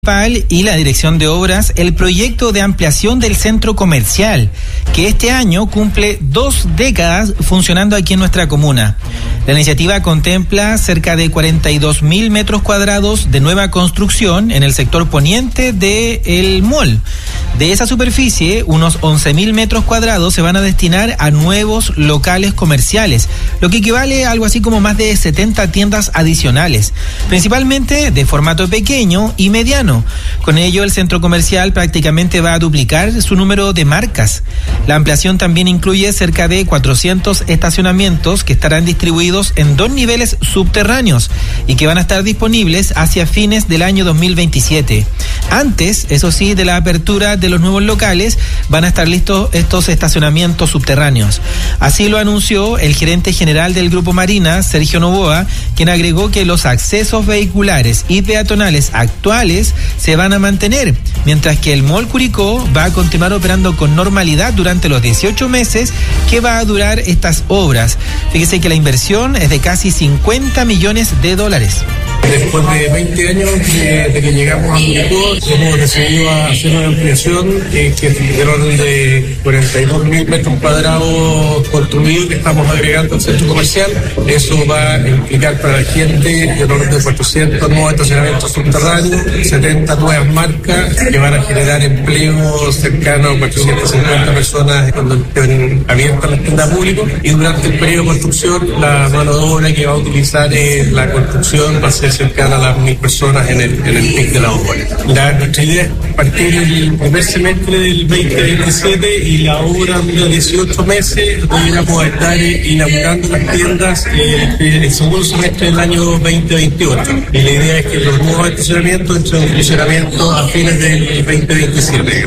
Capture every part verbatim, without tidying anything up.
Y la Dirección de Obras el proyecto de ampliación del centro comercial, que este año cumple dos décadas funcionando aquí en nuestra comuna. La iniciativa contempla cerca de cuarenta y dos mil metros cuadrados de nueva construcción en el sector poniente del mall. De esa superficie, unos once mil metros cuadrados se van a destinar a nuevos locales comerciales, lo que equivale a algo así como más de setenta tiendas adicionales, principalmente de formato pequeño y mediano. Con ello, el centro comercial prácticamente va a duplicar su número de marcas. La ampliación también incluye cerca de cuatrocientos estacionamientos que estarán distribuidos en dos niveles subterráneos y que van a estar disponibles hacia fines del año dos mil veintisiete. Antes, eso sí, de la apertura de los nuevos locales, van a estar listos estos estacionamientos subterráneos. Así lo anunció el gerente general del Grupo Marina, Sergio Novoa, quien agregó que los accesos vehiculares y peatonales actuales se van a mantener, mientras que el Mall Curicó va a continuar operando con normalidad durante los dieciocho meses que va a durar estas obras. Fíjese que la inversión es de casi cincuenta millones de dólares. Después de veinte años de, de que llegamos a Curicó, hemos decidido hacer una ampliación eh, que es del orden de cuarenta y dos mil metros cuadrados construidos que estamos agregando al centro comercial. Eso va a implicar para la gente del orden de cuatrocientos nuevos estacionamientos subterráneos, setenta nuevas marcas que van a generar empleo cercano a cuatrocientas cincuenta personas cuando estén abiertas las tiendas públicas, y durante el periodo de construcción la mano de obra que va a utilizar eh, la construcción va a ser cercana a las mil personas en el, en el pic de la obra. La, nuestra idea es partir el primer semestre del veinte veintisiete y la obra dura dieciocho meses, deberíamos estar eh, inaugurando las tiendas eh, el segundo semestre del año veinte veintiocho. Y la idea es que los nuevos estacionamientos entren en funcionamiento a fines del veinte veintisiete.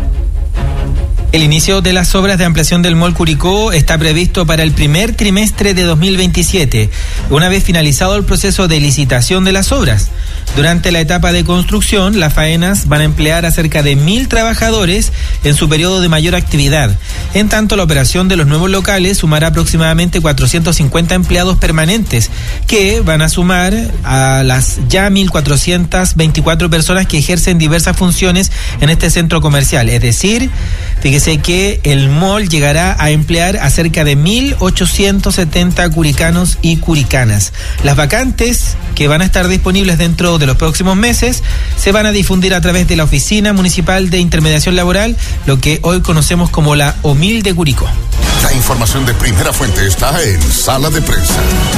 El inicio de las obras de ampliación del Mall Curicó está previsto para el primer trimestre de dos mil veintisiete, una vez finalizado el proceso de licitación de las obras. Durante la etapa de construcción, las faenas van a emplear a cerca de mil trabajadores en su periodo de mayor actividad. En tanto, la operación de los nuevos locales sumará aproximadamente cuatrocientos cincuenta empleados permanentes, que van a sumar a las ya mil cuatrocientas veinticuatro personas que ejercen diversas funciones en este centro comercial. Es decir, fíjese que el mall llegará a emplear a cerca de mil ochocientos setenta curicanos y curicanas. Las vacantes que van a estar disponibles dentro de los próximos meses se van a difundir a través de la Oficina Municipal de Intermediación Laboral, lo que hoy conocemos como la O M I L de Curicó. La información de primera fuente está en Sala de Prensa.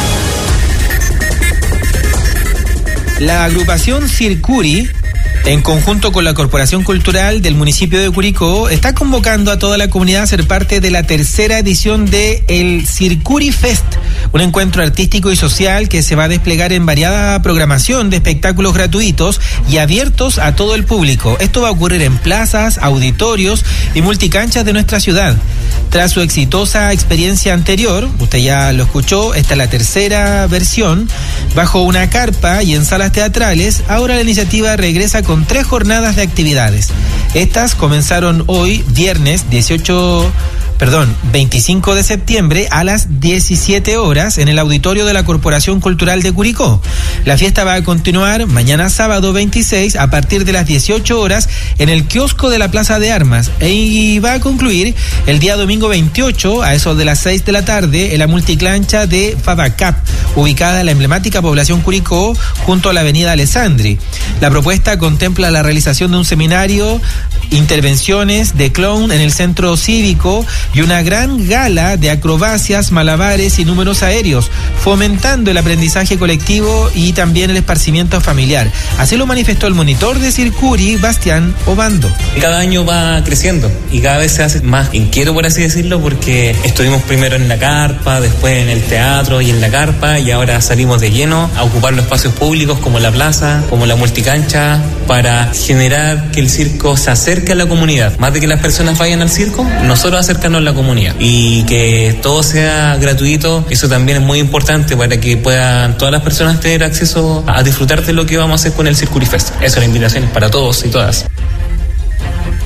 La agrupación Circuri, en conjunto con la Corporación Cultural del municipio de Curicó, está convocando a toda la comunidad a ser parte de la tercera edición de el Circuri Fest, un encuentro artístico y social que se va a desplegar en variada programación de espectáculos gratuitos y abiertos a todo el público. Esto va a ocurrir en plazas, auditorios y multicanchas de nuestra ciudad. Tras su exitosa experiencia anterior, usted ya lo escuchó, esta es la tercera versión, bajo una carpa y en salas teatrales. Ahora la iniciativa regresa con tres jornadas de actividades. Estas comenzaron hoy, viernes dieciocho, perdón, veinticinco de septiembre a las diecisiete horas en el auditorio de la Corporación Cultural de Curicó. La fiesta va a continuar mañana sábado veintiséis a partir de las dieciocho horas en el kiosco de la Plaza de Armas y va a concluir el día domingo veintiocho a eso de las seis de la tarde en la multiclancha de Fabacap, ubicada en la emblemática población Curicó junto a la avenida Alessandri. La propuesta contempla la realización de un seminario, intervenciones de clown en el centro cívico y una gran gala de acrobacias, malabares y números aéreos, fomentando el aprendizaje colectivo y también el esparcimiento familiar. Así lo manifestó el monitor de Circuri, Bastián Obando. Cada año va creciendo y cada vez se hace más inquieto, por así decirlo, porque estuvimos primero en la carpa, después en el teatro y en la carpa, y ahora salimos de lleno a ocupar los espacios públicos como la plaza, como la multicancha, para generar que el circo se acerque a la comunidad. Más de que las personas vayan al circo, nosotros acercarnos a la comunidad y que todo sea gratuito. Eso también es muy importante para que puedan todas las personas tener acceso a disfrutar de lo que vamos a hacer con el Circuri Fest. Eso, la invitación es para todos y todas.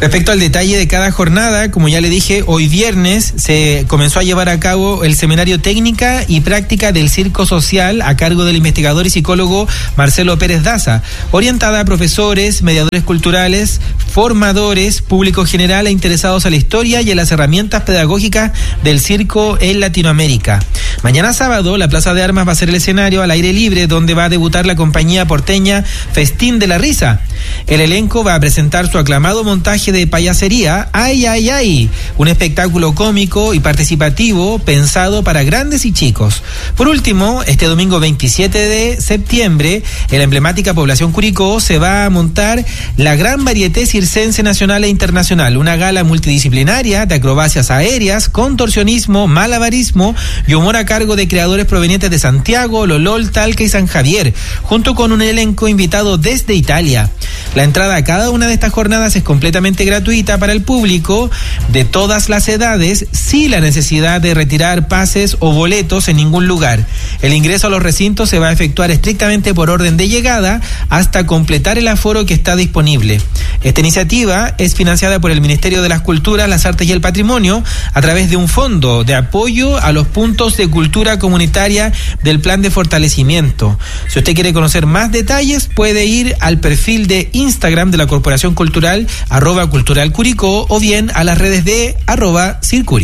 Respecto al detalle de cada jornada, como ya le dije, hoy viernes se comenzó a llevar a cabo el seminario Técnica y Práctica del Circo Social a cargo del investigador y psicólogo Marcelo Pérez Daza, orientada a profesores, mediadores culturales, formadores, público general e interesados a la historia y en las herramientas pedagógicas del circo en Latinoamérica. Mañana sábado, la Plaza de Armas va a ser el escenario al aire libre donde va a debutar la compañía porteña Festín de la Risa. El elenco va a presentar su aclamado montaje de payasería Ay, ay, ay, un espectáculo cómico y participativo pensado para grandes y chicos. Por último, este domingo veintisiete de septiembre, en la emblemática población Curicó se va a montar la Gran Varieté Circense Nacional e Internacional, una gala multidisciplinaria de acrobacias aéreas, contorsionismo, malabarismo y humor a cargo de creadores provenientes de Santiago, Lolol, Talca y San Javier, junto con un elenco invitado desde Italia. La entrada a cada una de estas jornadas es completamente gratuita para el público de todas las edades, sin la necesidad de retirar pases o boletos en ningún lugar. El ingreso a los recintos se va a efectuar estrictamente por orden de llegada hasta completar el aforo que está disponible. Esta iniciativa es financiada por el Ministerio de las Culturas, las Artes y el Patrimonio a través de un fondo de apoyo a los puntos de cultura comunitaria del Plan de Fortalecimiento. Si usted quiere conocer más detalles, puede ir al perfil de Instagram de la Corporación Cultural, arroba Cultural Curicó, o bien a las redes de arroba Circuri.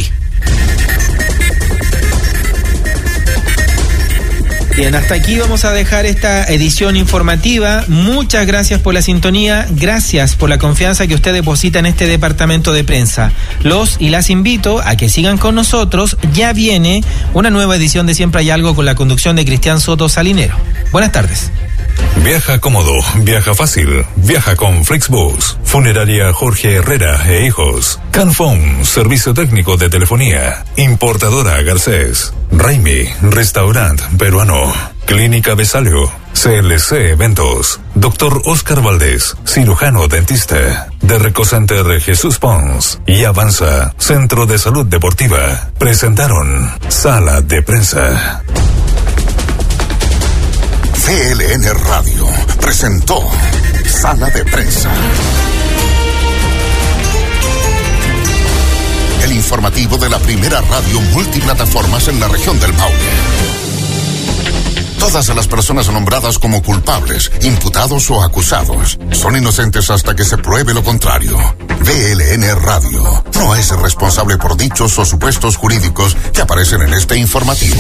Bien, hasta aquí vamos a dejar esta edición informativa. Muchas gracias por la sintonía, gracias por la confianza que usted deposita en este departamento de prensa. Los y las invito a que sigan con nosotros. Ya viene una nueva edición de Siempre hay algo con la conducción de Cristian Soto Salinero. Buenas tardes. Viaja cómodo, viaja fácil, viaja con Flixbus. Funeraria Jorge Herrera e Hijos. Canfón, servicio técnico de telefonía. Importadora Garcés. Raimi, restaurante peruano. Clínica Besalio. C L C Eventos. Doctor Oscar Valdés, cirujano dentista. De Recocenter Jesús Pons. Y Avanza, Centro de Salud Deportiva. Presentaron Sala de Prensa. V L N Radio presentó Sala de Prensa. El informativo de la primera radio multiplataformas en la región del Maule. Todas las personas nombradas como culpables, imputados o acusados son inocentes hasta que se pruebe lo contrario. V L N Radio no es responsable por dichos o supuestos jurídicos que aparecen en este informativo.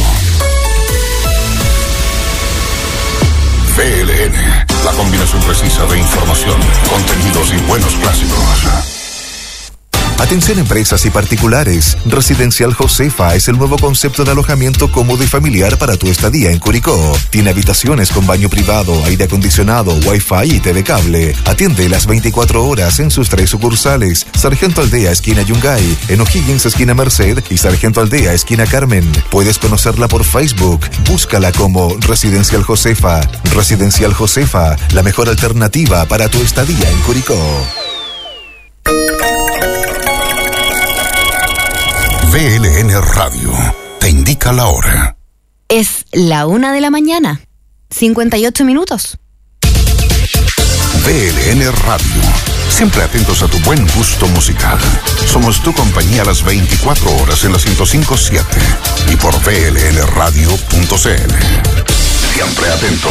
V L N, la combinación precisa de información, contenidos y buenos clásicos. Atención empresas y particulares. Residencial Josefa es el nuevo concepto de alojamiento cómodo y familiar para tu estadía en Curicó. Tiene habitaciones con baño privado, aire acondicionado, wifi y T V cable. Atiende las veinticuatro horas en sus tres sucursales. Sargento Aldea, esquina Yungay, en O'Higgins, esquina Merced, y Sargento Aldea, esquina Carmen. Puedes conocerla por Facebook. Búscala como Residencial Josefa. Residencial Josefa, la mejor alternativa para tu estadía en Curicó. V L N Radio te indica la hora. Es la una de la mañana, cincuenta y ocho minutos. V L N Radio, siempre atentos a tu buen gusto musical. Somos tu compañía a las veinticuatro horas en la ciento cinco punto siete y por V L N radio punto c l. Siempre atentos.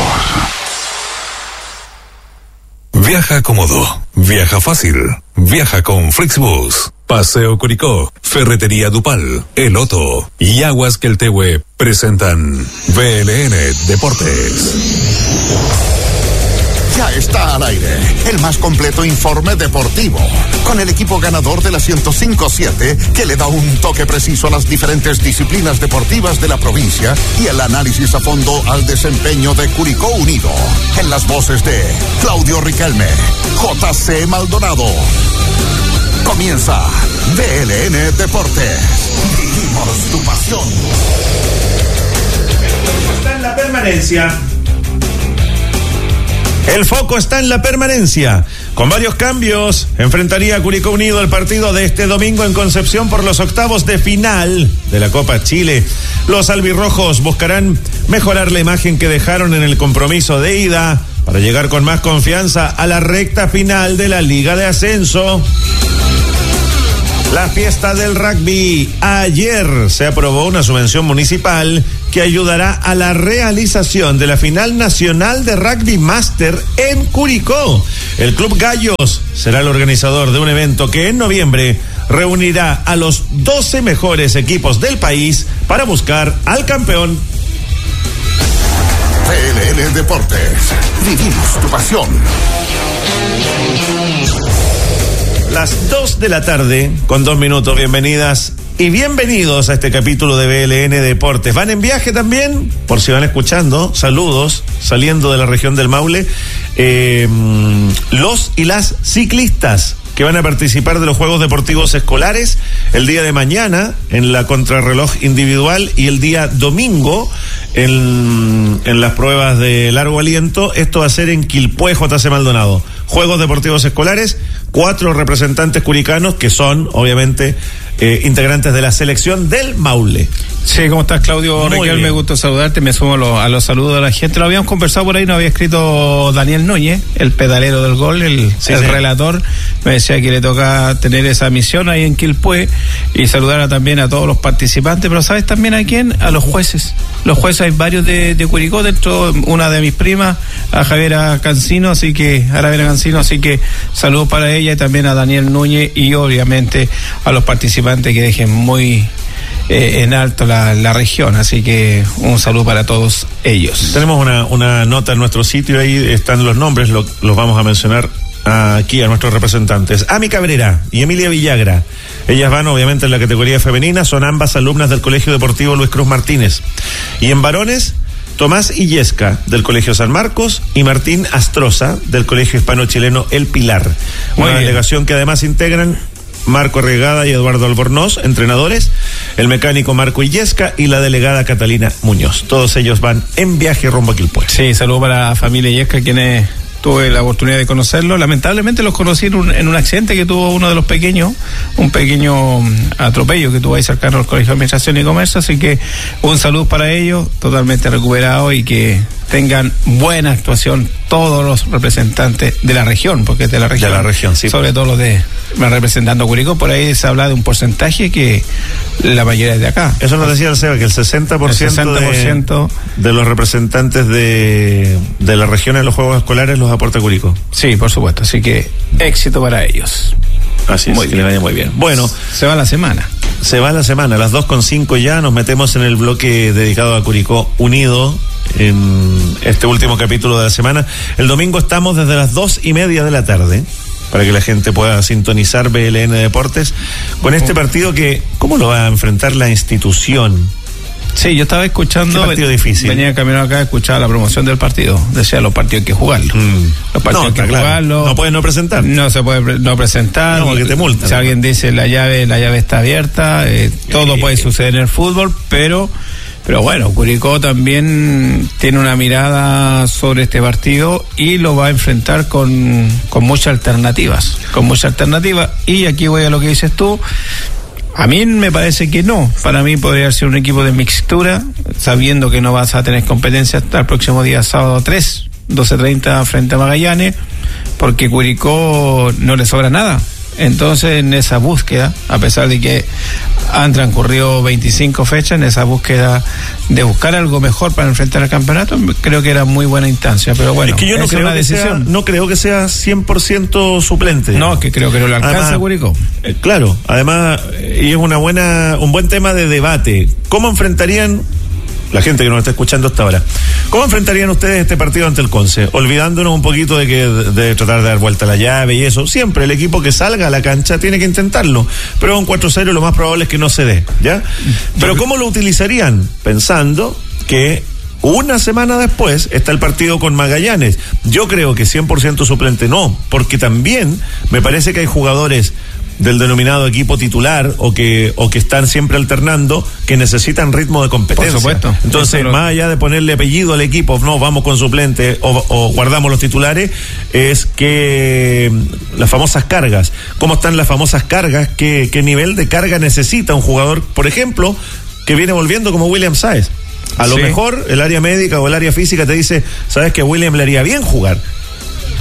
Viaja cómodo, viaja fácil, viaja con Flixbus. Paseo Curicó, Ferretería Dupal, El Otto y Aguas Queltehue presentan V L N Deportes. Ya está al aire el más completo informe deportivo, con el equipo ganador de la ciento cinco punto siete que le da un toque preciso a las diferentes disciplinas deportivas de la provincia y el análisis a fondo al desempeño de Curicó Unido. En las voces de Claudio Riquelme, J C Maldonado. Comienza V L N Deportes. Vivimos tu pasión. Está en la permanencia. El foco está en la permanencia. Con varios cambios, enfrentaría a Curicó Unido el partido de este domingo en Concepción por los octavos de final de la Copa Chile. Los albirrojos buscarán mejorar la imagen que dejaron en el compromiso de ida para llegar con más confianza a la recta final de la Liga de Ascenso. La fiesta del rugby. Ayer se aprobó una subvención municipal que ayudará a la realización de la final nacional de rugby máster en Curicó. El Club Gallos será el organizador de un evento que en noviembre reunirá a los doce mejores equipos del país para buscar al campeón. P L L Deportes. Vivimos tu pasión. Las dos de la tarde, con dos minutos, bienvenidas y bienvenidos a este capítulo de B L N Deportes. ¿Van en viaje también? Por si van escuchando, saludos, saliendo de la región del Maule, eh, los y las ciclistas que van a participar de los Juegos Deportivos Escolares el día de mañana en la contrarreloj individual y el día domingo en, en las pruebas de largo aliento. Esto va a ser en Quilpué, J C Maldonado. Juegos Deportivos Escolares, cuatro representantes curicanos que son, obviamente, eh, integrantes de la selección del Maule. Sí, ¿cómo estás, Claudio? Raquel, me gusta saludarte, me sumo a los, a los saludos de la gente. Lo habíamos conversado por ahí, nos había escrito Daniel Núñez, el pedalero del gol, el, sí, el sí. relator, me decía que le toca tener esa misión ahí en Quilpué y saludar a, también a todos los participantes, pero ¿sabes también a quién? A los jueces. Los jueces hay varios de, de Curicó, dentro una de mis primas, a Javiera Cancino, así que, a Javiera Cancino, así que saludos para ella y también a Daniel Núñez y obviamente a los participantes que dejen muy eh, en alto la, la región, así que un saludo para todos ellos. Tenemos una, una nota en nuestro sitio, ahí están los nombres, lo, los vamos a mencionar aquí a nuestros representantes. Ami Cabrera y Emilia Villagra, ellas van obviamente en la categoría femenina, son ambas alumnas del Colegio Deportivo Luis Cruz Martínez. Y en varones, Tomás Illesca del Colegio San Marcos y Martín Astroza del Colegio Hispano-Chileno El Pilar. Una delegación que además integran Marco Regada y Eduardo Albornoz, entrenadores, el mecánico Marco Illesca y la delegada Catalina Muñoz. Todos ellos van en viaje rumbo a Quilpué. Sí, saludo para la familia Illesca, quienes tuve la oportunidad de conocerlos. Lamentablemente los conocí en un, en un accidente que tuvo uno de los pequeños, un pequeño atropello que tuvo ahí cercano al Colegio de Administración y Comercio, así que un saludo para ellos, totalmente recuperados y que tengan buena actuación todos los representantes de la región, porque es de la región, de la región, sí, sobre todo los de representando a Curicó. Por ahí se habla de un porcentaje que la mayoría es de acá. Eso nos decía el Seba, que el sesenta por ciento, el sesenta por ciento de, de los representantes de, de la región en los Juegos Escolares los aporta Curicó. Sí, por supuesto, así que éxito para ellos. Así es, muy que bien. Le vaya muy bien. Bueno, se va la semana. Se va la semana, a las dos con cinco ya nos metemos en el bloque dedicado a Curicó Unido en este último capítulo de la semana. El domingo estamos desde las dos y media de la tarde para que la gente pueda sintonizar B L N Deportes con este partido que, ¿cómo lo va a enfrentar la institución? Sí, yo estaba escuchando. Qué partido difícil. Venía camino acá a escuchar la promoción del partido. Decía, los partidos hay que jugarlo. Mm. Los partidos no, hay que claro. jugarlo. No puedes no presentar. No se puede pre- no presentar. No, porque te multan. Si ¿no? alguien dice la llave, la llave está abierta, eh, todo eh, puede suceder en el fútbol, pero. Pero bueno, Curicó también tiene una mirada sobre este partido y lo va a enfrentar con, con muchas alternativas. Con muchas alternativas. Y aquí voy a lo que dices tú. A mí me parece que no. Para mí podría ser un equipo de mixtura, sabiendo que no vas a tener competencia hasta el próximo día sábado tres, doce treinta frente a Magallanes, porque Curicó no le sobra nada. Entonces, en esa búsqueda, a pesar de que han transcurrido veinticinco fechas, en esa búsqueda de buscar algo mejor para enfrentar al campeonato, creo que era muy buena instancia, pero bueno, es que yo no creo una que decisión. Sea, no creo que sea cien por ciento suplente. No, es que creo que no le alcanza a Curicó. Eh, claro, además, y es una buena, un buen tema de debate. ¿Cómo enfrentarían la gente que nos está escuchando hasta ahora? ¿Cómo enfrentarían ustedes este partido ante el Conce? Olvidándonos un poquito de que de, de tratar de dar vuelta a la llave y eso. Siempre el equipo que salga a la cancha tiene que intentarlo, pero un cuatro cero lo más probable es que no se dé, ¿ya? Pero ¿cómo lo utilizarían? Pensando que una semana después está el partido con Magallanes. Yo creo que cien por ciento suplente no, porque también me parece que hay jugadores del denominado equipo titular o que o que están siempre alternando, que necesitan ritmo de competencia. Por supuesto. Entonces, lo... más allá de ponerle apellido al equipo, no, vamos con suplente o, o guardamos los titulares, es que las famosas cargas, ¿cómo están las famosas cargas? ¿Qué, qué nivel de carga necesita un jugador, por ejemplo, que viene volviendo como William Sáez? A lo sí. mejor el área médica o el área física te dice, sabes que a William le haría bien jugar.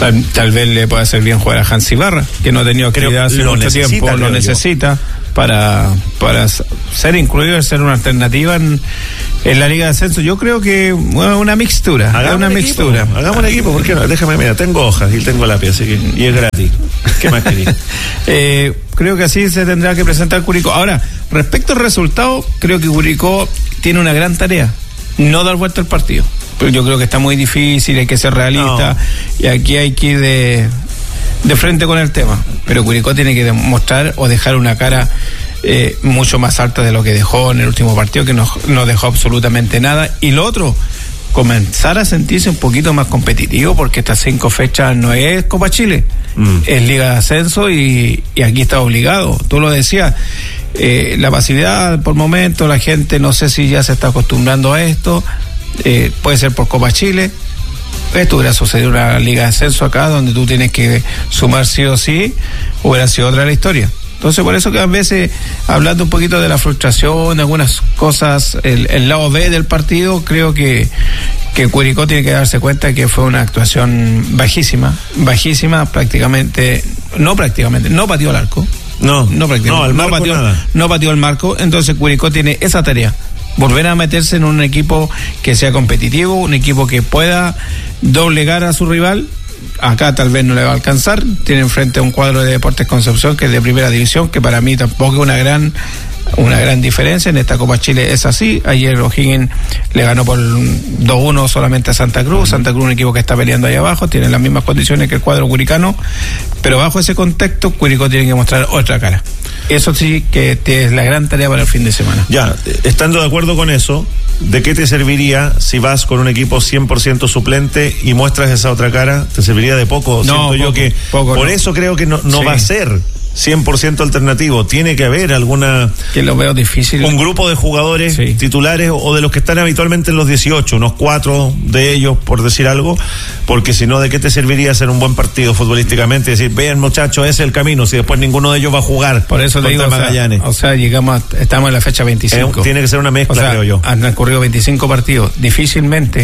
Tal, tal vez le pueda hacer bien jugar a Hans Ibarra, que no ha tenido actividad hace mucho tiempo, lo necesita para, para ser incluido, ser una alternativa en, en la Liga de Ascenso. Yo creo que bueno, una mixtura, hagamos una un mixtura. Equipo, hagamos un equipo, ¿por qué no? Déjame, mira, tengo hojas y tengo lápiz, así que, y es gratis. ¿Qué más querías? eh, creo que así se tendrá que presentar Curicó. Ahora, respecto al resultado, creo que Curicó tiene una gran tarea, no dar vuelta al partido. Pero yo creo que está muy difícil, hay que ser realista, no. Y aquí hay que ir de, de frente con el tema. Pero Curicó tiene que demostrar o dejar una cara eh, mucho más alta de lo que dejó en el último partido, que no, no dejó absolutamente nada. Y lo otro, comenzar a sentirse un poquito más competitivo, porque estas cinco fechas no es Copa Chile, mm. es Liga de Ascenso y, y aquí está obligado. Tú lo decías, eh, la pasividad por momento, la gente no sé si ya se está acostumbrando a esto. Eh, puede ser por Copa Chile. Esto hubiera sucedido en una Liga de Ascenso acá, donde tú tienes que sumar sí o sí, hubiera sido otra la historia. Entonces, por eso que a veces, hablando un poquito de la frustración, de algunas cosas, el, el lado B del partido, creo que, que Curicó tiene que darse cuenta que fue una actuación bajísima, bajísima, prácticamente, no prácticamente, no pateó el arco. No, no prácticamente, no, el marco no pateó, nada. no pateó el marco. Entonces Curicó tiene esa tarea, volver a meterse en un equipo que sea competitivo, un equipo que pueda doblegar a su rival. Acá tal vez no le va a alcanzar, tiene enfrente a un cuadro de Deportes Concepción que es de primera división, que para mí tampoco es una gran una gran diferencia. En esta Copa Chile es así. Ayer O'Higgins le ganó por dos uno solamente a Santa Cruz. Santa Cruz, un equipo que está peleando ahí abajo, tiene las mismas condiciones que el cuadro curicano, pero bajo ese contexto Curicó tiene que mostrar otra cara. Eso sí que es la gran tarea para el fin de semana. Ya, estando de acuerdo con eso, ¿de qué te serviría si vas con un equipo cien por ciento suplente y muestras esa otra cara? ¿Te serviría de poco? No, Siento poco, yo que poco, por no. eso creo que no, no sí. va a ser cien por ciento alternativo. Tiene que haber alguna... Que lo veo difícil. Un grupo de jugadores sí. titulares o de los que están habitualmente en los dieciocho, unos cuatro de ellos, por decir algo, porque si no, ¿de qué te serviría hacer un buen partido futbolísticamente y decir, vean muchachos, ese es el camino, si después ninguno de ellos va a jugar? Por eso te digo, Magallanes. O sea, o sea, llegamos, a, estamos en la fecha veinticinco. Eh, tiene que ser una mezcla, o sea, creo yo. Han ocurrido veinticinco partidos. Difícilmente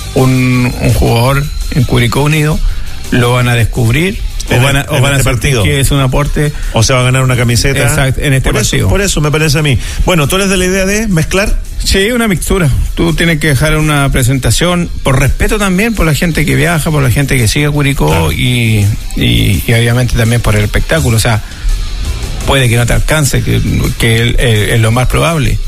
un, un jugador en Curicó Unido lo van a descubrir En o van a, el, o van a este sentir partido. que es un aporte. O se va a ganar una camiseta. Exacto, en este por partido. Eso, por eso me parece a mí. Bueno, ¿tú eres de la idea de mezclar? Sí, una mixtura. Tú tienes que dejar una presentación, por respeto también por la gente que viaja, por la gente que sigue a Curicó, claro. y, y, y obviamente también por el espectáculo. O sea, puede que no te alcance, que, que es, es lo más probable.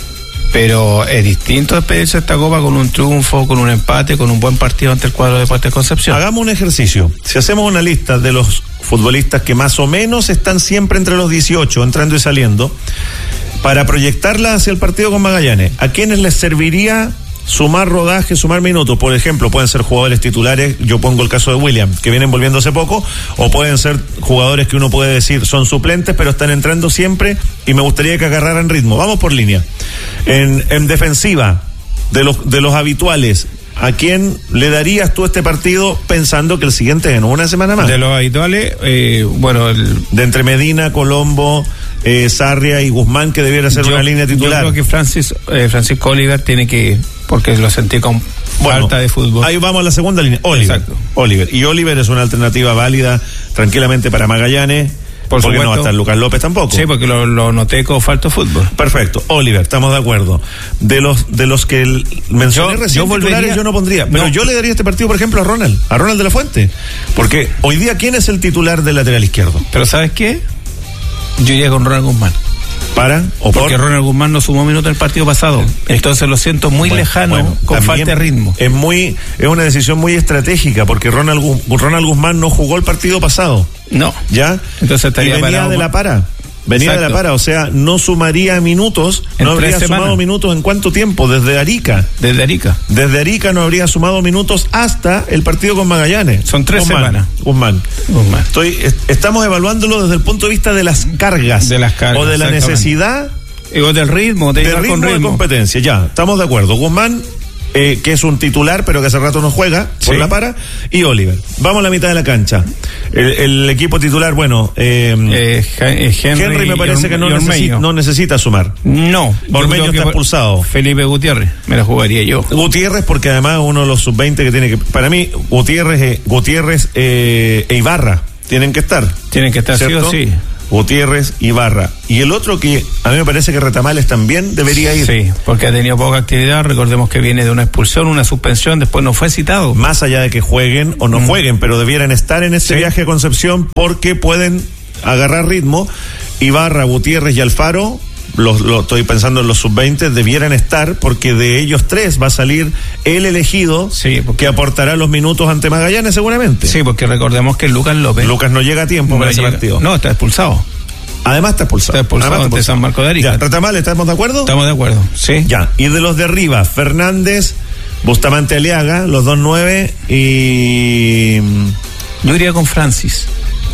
Pero es distinto despedirse esta copa con un triunfo, con un empate, con un buen partido ante el cuadro de Deportes Concepción. Hagamos un ejercicio. Si hacemos una lista de los futbolistas que más o menos están siempre entre los dieciocho, entrando y saliendo, para proyectarla hacia el partido con Magallanes, ¿a quiénes les serviría sumar rodaje, sumar minutos? Por ejemplo, pueden ser jugadores titulares, yo pongo el caso de William, que vienen volviendo hace poco, o pueden ser jugadores que uno puede decir son suplentes, pero están entrando siempre y me gustaría que agarraran ritmo. Vamos por línea. En, en defensiva, de los, de los habituales, ¿a quién le darías tú este partido pensando que el siguiente es en una semana más? De los habituales, eh, bueno, el... de entre Medina, Colombo, eh, Sarria y Guzmán, que debiera ser yo, una línea titular. Yo creo que Francis, eh, Francisco Oliver tiene que, porque lo sentí con bueno, falta de fútbol. Ahí vamos a la segunda línea. Oliver. Exacto. Oliver. Y Oliver es una alternativa válida tranquilamente para Magallanes. Por porque supuesto. No va a estar Lucas López tampoco. Sí, porque lo, lo noté con falta de fútbol. Perfecto. Oliver, estamos de acuerdo. De los de los que mencioné yo, recién yo volvería, titulares, yo no pondría. Pero no. yo le daría este partido, por ejemplo, a Ronald. A Ronald de la Fuente. Porque hoy día, ¿quién es el titular del lateral izquierdo? Pero ¿sabes qué? Yo llegué con Ronald Guzmán. ¿Para? ¿O Porque por? Ronald Guzmán no sumó minutos el partido pasado. Entonces lo siento muy bueno, lejano, bueno, con falta de ritmo. Es muy, es una decisión muy estratégica, porque Ronald, Ronald Guzmán no jugó el partido pasado. No. ¿Ya? Entonces estaría y venía parado de la para. Venía Exacto. de la para, o sea, no sumaría minutos, en no habría semanas. sumado minutos en cuánto tiempo, desde Arica. Desde Arica. Desde Arica no habría sumado minutos hasta el partido con Magallanes. Son tres Guzmán, semanas. Guzmán. Guzmán. Estoy, est- estamos evaluándolo desde el punto de vista de las cargas. De las cargas. O de la necesidad. O del ritmo, de, de ritmo, con ritmo de competencia, ya, estamos de acuerdo. Guzmán eh, que es un titular, pero que hace rato no juega, sí. por la para, y Oliver. Vamos a la mitad de la cancha. El, el equipo titular, bueno, eh, eh, Henry, Henry me parece y, que no, necesita, no necesita sumar. No. Ormeño está expulsado. Felipe Gutiérrez, me la jugaría yo. Gutiérrez, porque además uno de los sub veinte que tiene que, para mí, Gutiérrez, eh, Gutiérrez eh, e Ibarra tienen que estar. Tienen que estar, ¿cierto? Sí o sí. Gutiérrez, Ibarra. Y el otro que a mí me parece que Retamales también debería ir. Sí, porque ha tenido poca actividad. Recordemos que viene de una expulsión, una suspensión, después no fue citado. Más allá de que jueguen o no mm. jueguen, pero debieran estar en este sí. viaje a Concepción porque pueden agarrar ritmo. Ibarra, Gutiérrez y Alfaro, lo, lo estoy pensando en los sub veinte, debieran estar porque de ellos tres va a salir el elegido sí, porque... que aportará los minutos ante Magallanes seguramente. Sí, porque recordemos que Lucas López Lucas no llega a tiempo no para llega. ese partido. No, está expulsado. Además está expulsado. Está expulsado Además, ante está San Marco de Arica. Ya, Retamales, ¿estamos de acuerdo? Estamos de acuerdo, sí. Ya, y de los de arriba, Fernández, Bustamante Aliaga, los dos nueve y... Yo iría con Francis.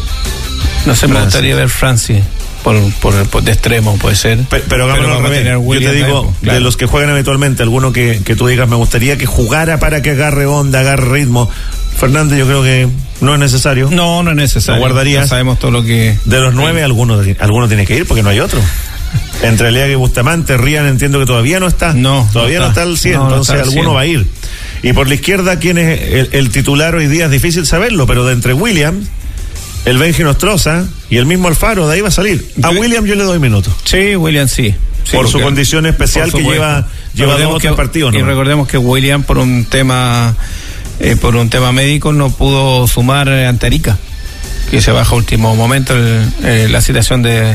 No sé, Francis. Me gustaría ver Francis. Por, por, por de extremo puede ser, pero, pero hagámoslo al revés. Yo te digo, tiempo, claro. de los que juegan habitualmente, alguno que, que tú digas me gustaría que jugara para que agarre onda, agarre ritmo. Fernández, yo creo que no es necesario. No, no es necesario. ¿Lo guardarías? Ya sabemos todo lo que... De los nueve, alguno, alguno tiene que ir porque no hay otro. Entre Aliaga y Bustamante, Rían entiendo que todavía no está. No. Todavía no está, no está al cien, no, entonces no alguno cien. Va a ir. Y por la izquierda, ¿quién es el, el titular hoy día? Es difícil saberlo, pero de entre Williams, el Benji Nostroza y el mismo Alfaro, de ahí va a salir. A William yo le doy minutos. Sí, William sí. sí por su condición especial que lleva, lleva dos o tres partidos. Y ¿no? recordemos que William por un tema eh, por un tema médico no pudo sumar ante Arica, que se baja a último momento el, eh, la situación de,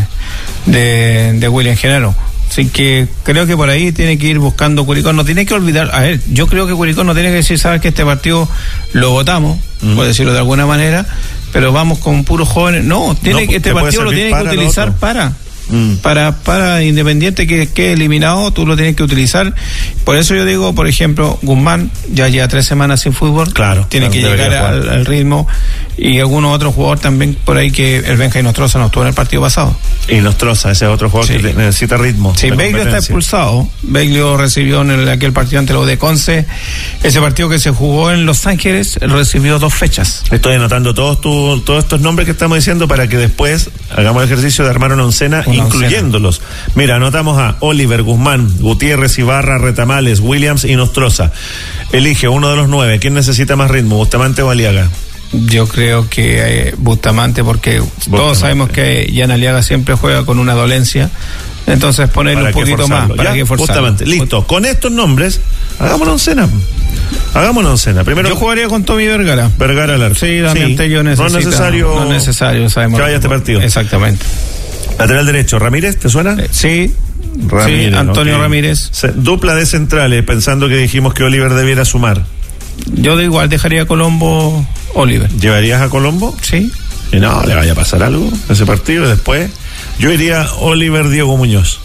de, de William Genaro. Así que creo que por ahí tiene que ir buscando Curicó. No tiene que olvidar, a ver, yo creo que Curicó no tiene que decir, sabes que este partido lo votamos, mm. por decirlo de alguna manera, pero vamos con puros jóvenes. No, tiene no, que este partido lo tiene que utilizar para mm. para para Independiente que quede eliminado, tú lo tienes que utilizar. Por eso yo digo, por ejemplo, Guzmán ya lleva tres semanas sin fútbol, claro, tiene claro, que llegar al, al ritmo, y algunos otros jugadores también por ahí, que el Benja y Nostroza no estuvo en el partido pasado. Y Nostroza, ese es otro jugador sí. que necesita ritmo. Sí, Beglio está expulsado. Beglio recibió en el, aquel partido ante los de Conce, ese partido que se jugó en Los Ángeles, recibió dos fechas. Estoy anotando todos tu, todos estos nombres que estamos diciendo para que después hagamos el ejercicio de armar una oncena, una incluyéndolos. Oncena. Mira, anotamos a Oliver, Guzmán, Gutiérrez, Ibarra, Retamales, Williams y Nostroza. Elige uno de los nueve. ¿Quién necesita más ritmo, Bustamante o Aliaga? Yo creo que eh, Bustamante, porque Bustamante. Todos sabemos que Jan Aliaga siempre juega con una dolencia, entonces ponerle un poquito más para que forzarlo. Bustamante, listo. Con estos nombres, hagamos una oncena. Hagamos una oncena. Primero, yo jugaría con Tommy Vergara. Vergara al arco. Sí, Damián sí. Tello necesita. No es necesario, no es necesario, sabemos que vaya este partido. Exactamente. Lateral derecho, Ramírez, ¿te suena? Eh, sí. Ramírez, sí, Antonio okay. Ramírez. Se, dupla de centrales, pensando que dijimos que Oliver debiera sumar. Yo de igual dejaría a Colombo, Oliver. ¿Llevarías a Colombo? Sí. Y no, le vaya a pasar algo en ese partido y después. Yo iría Oliver, Diego Muñoz.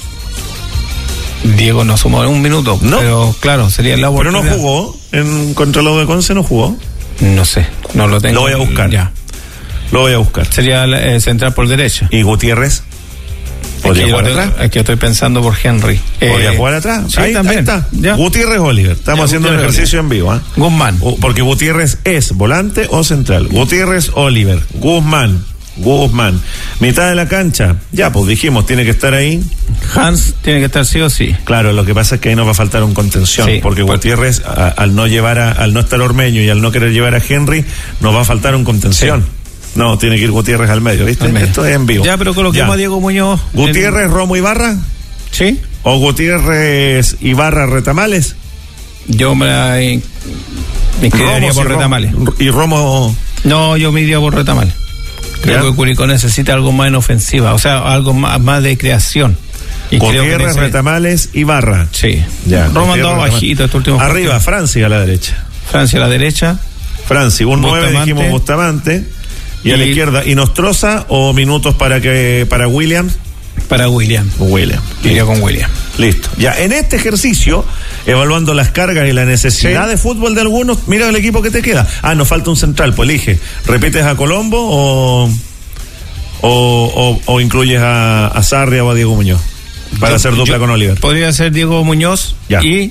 Diego no sumó en un minuto, ¿no? Pero claro, sería la oportunidad. Pero no jugó, en contra los de Conce no jugó. No sé, no lo tengo. Lo voy a buscar. Ya. Lo voy a buscar. Sería eh, central por derecha. ¿Y Gutiérrez? ¿Podría es jugar tengo, atrás? Es que estoy pensando por Henry. ¿Podría eh, jugar atrás? Sí, ahí, también. Ahí está. Ya. Gutiérrez, Oliver. Estamos ya, haciendo Gutiérrez, un ejercicio Oliver. En vivo. ¿eh? Guzmán. Porque Gutiérrez es volante o central. Gutiérrez, Oliver. Guzmán. Guzmán. Mitad de la cancha. Ya, pues dijimos, tiene que estar ahí. Hans tiene que estar sí o sí. Claro, lo que pasa es que ahí nos va a faltar un contención. Sí, porque pues, Gutiérrez, a, al no llevar a, al no estar Ormeño y al no querer llevar a Henry, nos va a faltar un contención. Sí. No, tiene que ir Gutiérrez al medio, ¿viste? Al medio. Esto es en vivo. Ya, pero coloquemos a Diego Muñoz. ¿Gutiérrez, en... Romo, Ibarra? Sí. ¿O Gutiérrez, Ibarra, Retamales? Yo me la me inscribiría por Retamales. ¿Y Romo? No, yo me iría por Retamales. Creo ¿Ya? que Curicó necesita algo más en ofensiva, o sea, algo más, más de creación. Y Gutiérrez, ese... Retamales, Ibarra. Sí. Ya. Romo andaba bajito este último Arriba, partido. Francia a la derecha. Francia a la derecha. Francia, un nueve dijimos Bustamante. Y, y a la izquierda, ¿y Nostroza o minutos para que para Williams? Para William. William. Iría con William. Listo. Ya, en este ejercicio, evaluando las cargas y la necesidad sí. de fútbol de algunos, mira el equipo que te queda. Ah, nos falta un central, pues elige. ¿Repites a Colombo o o, o, o incluyes a, a Sarria o a Diego Muñoz? Para yo, hacer dupla con Oliver. Podría ser Diego Muñoz ya. y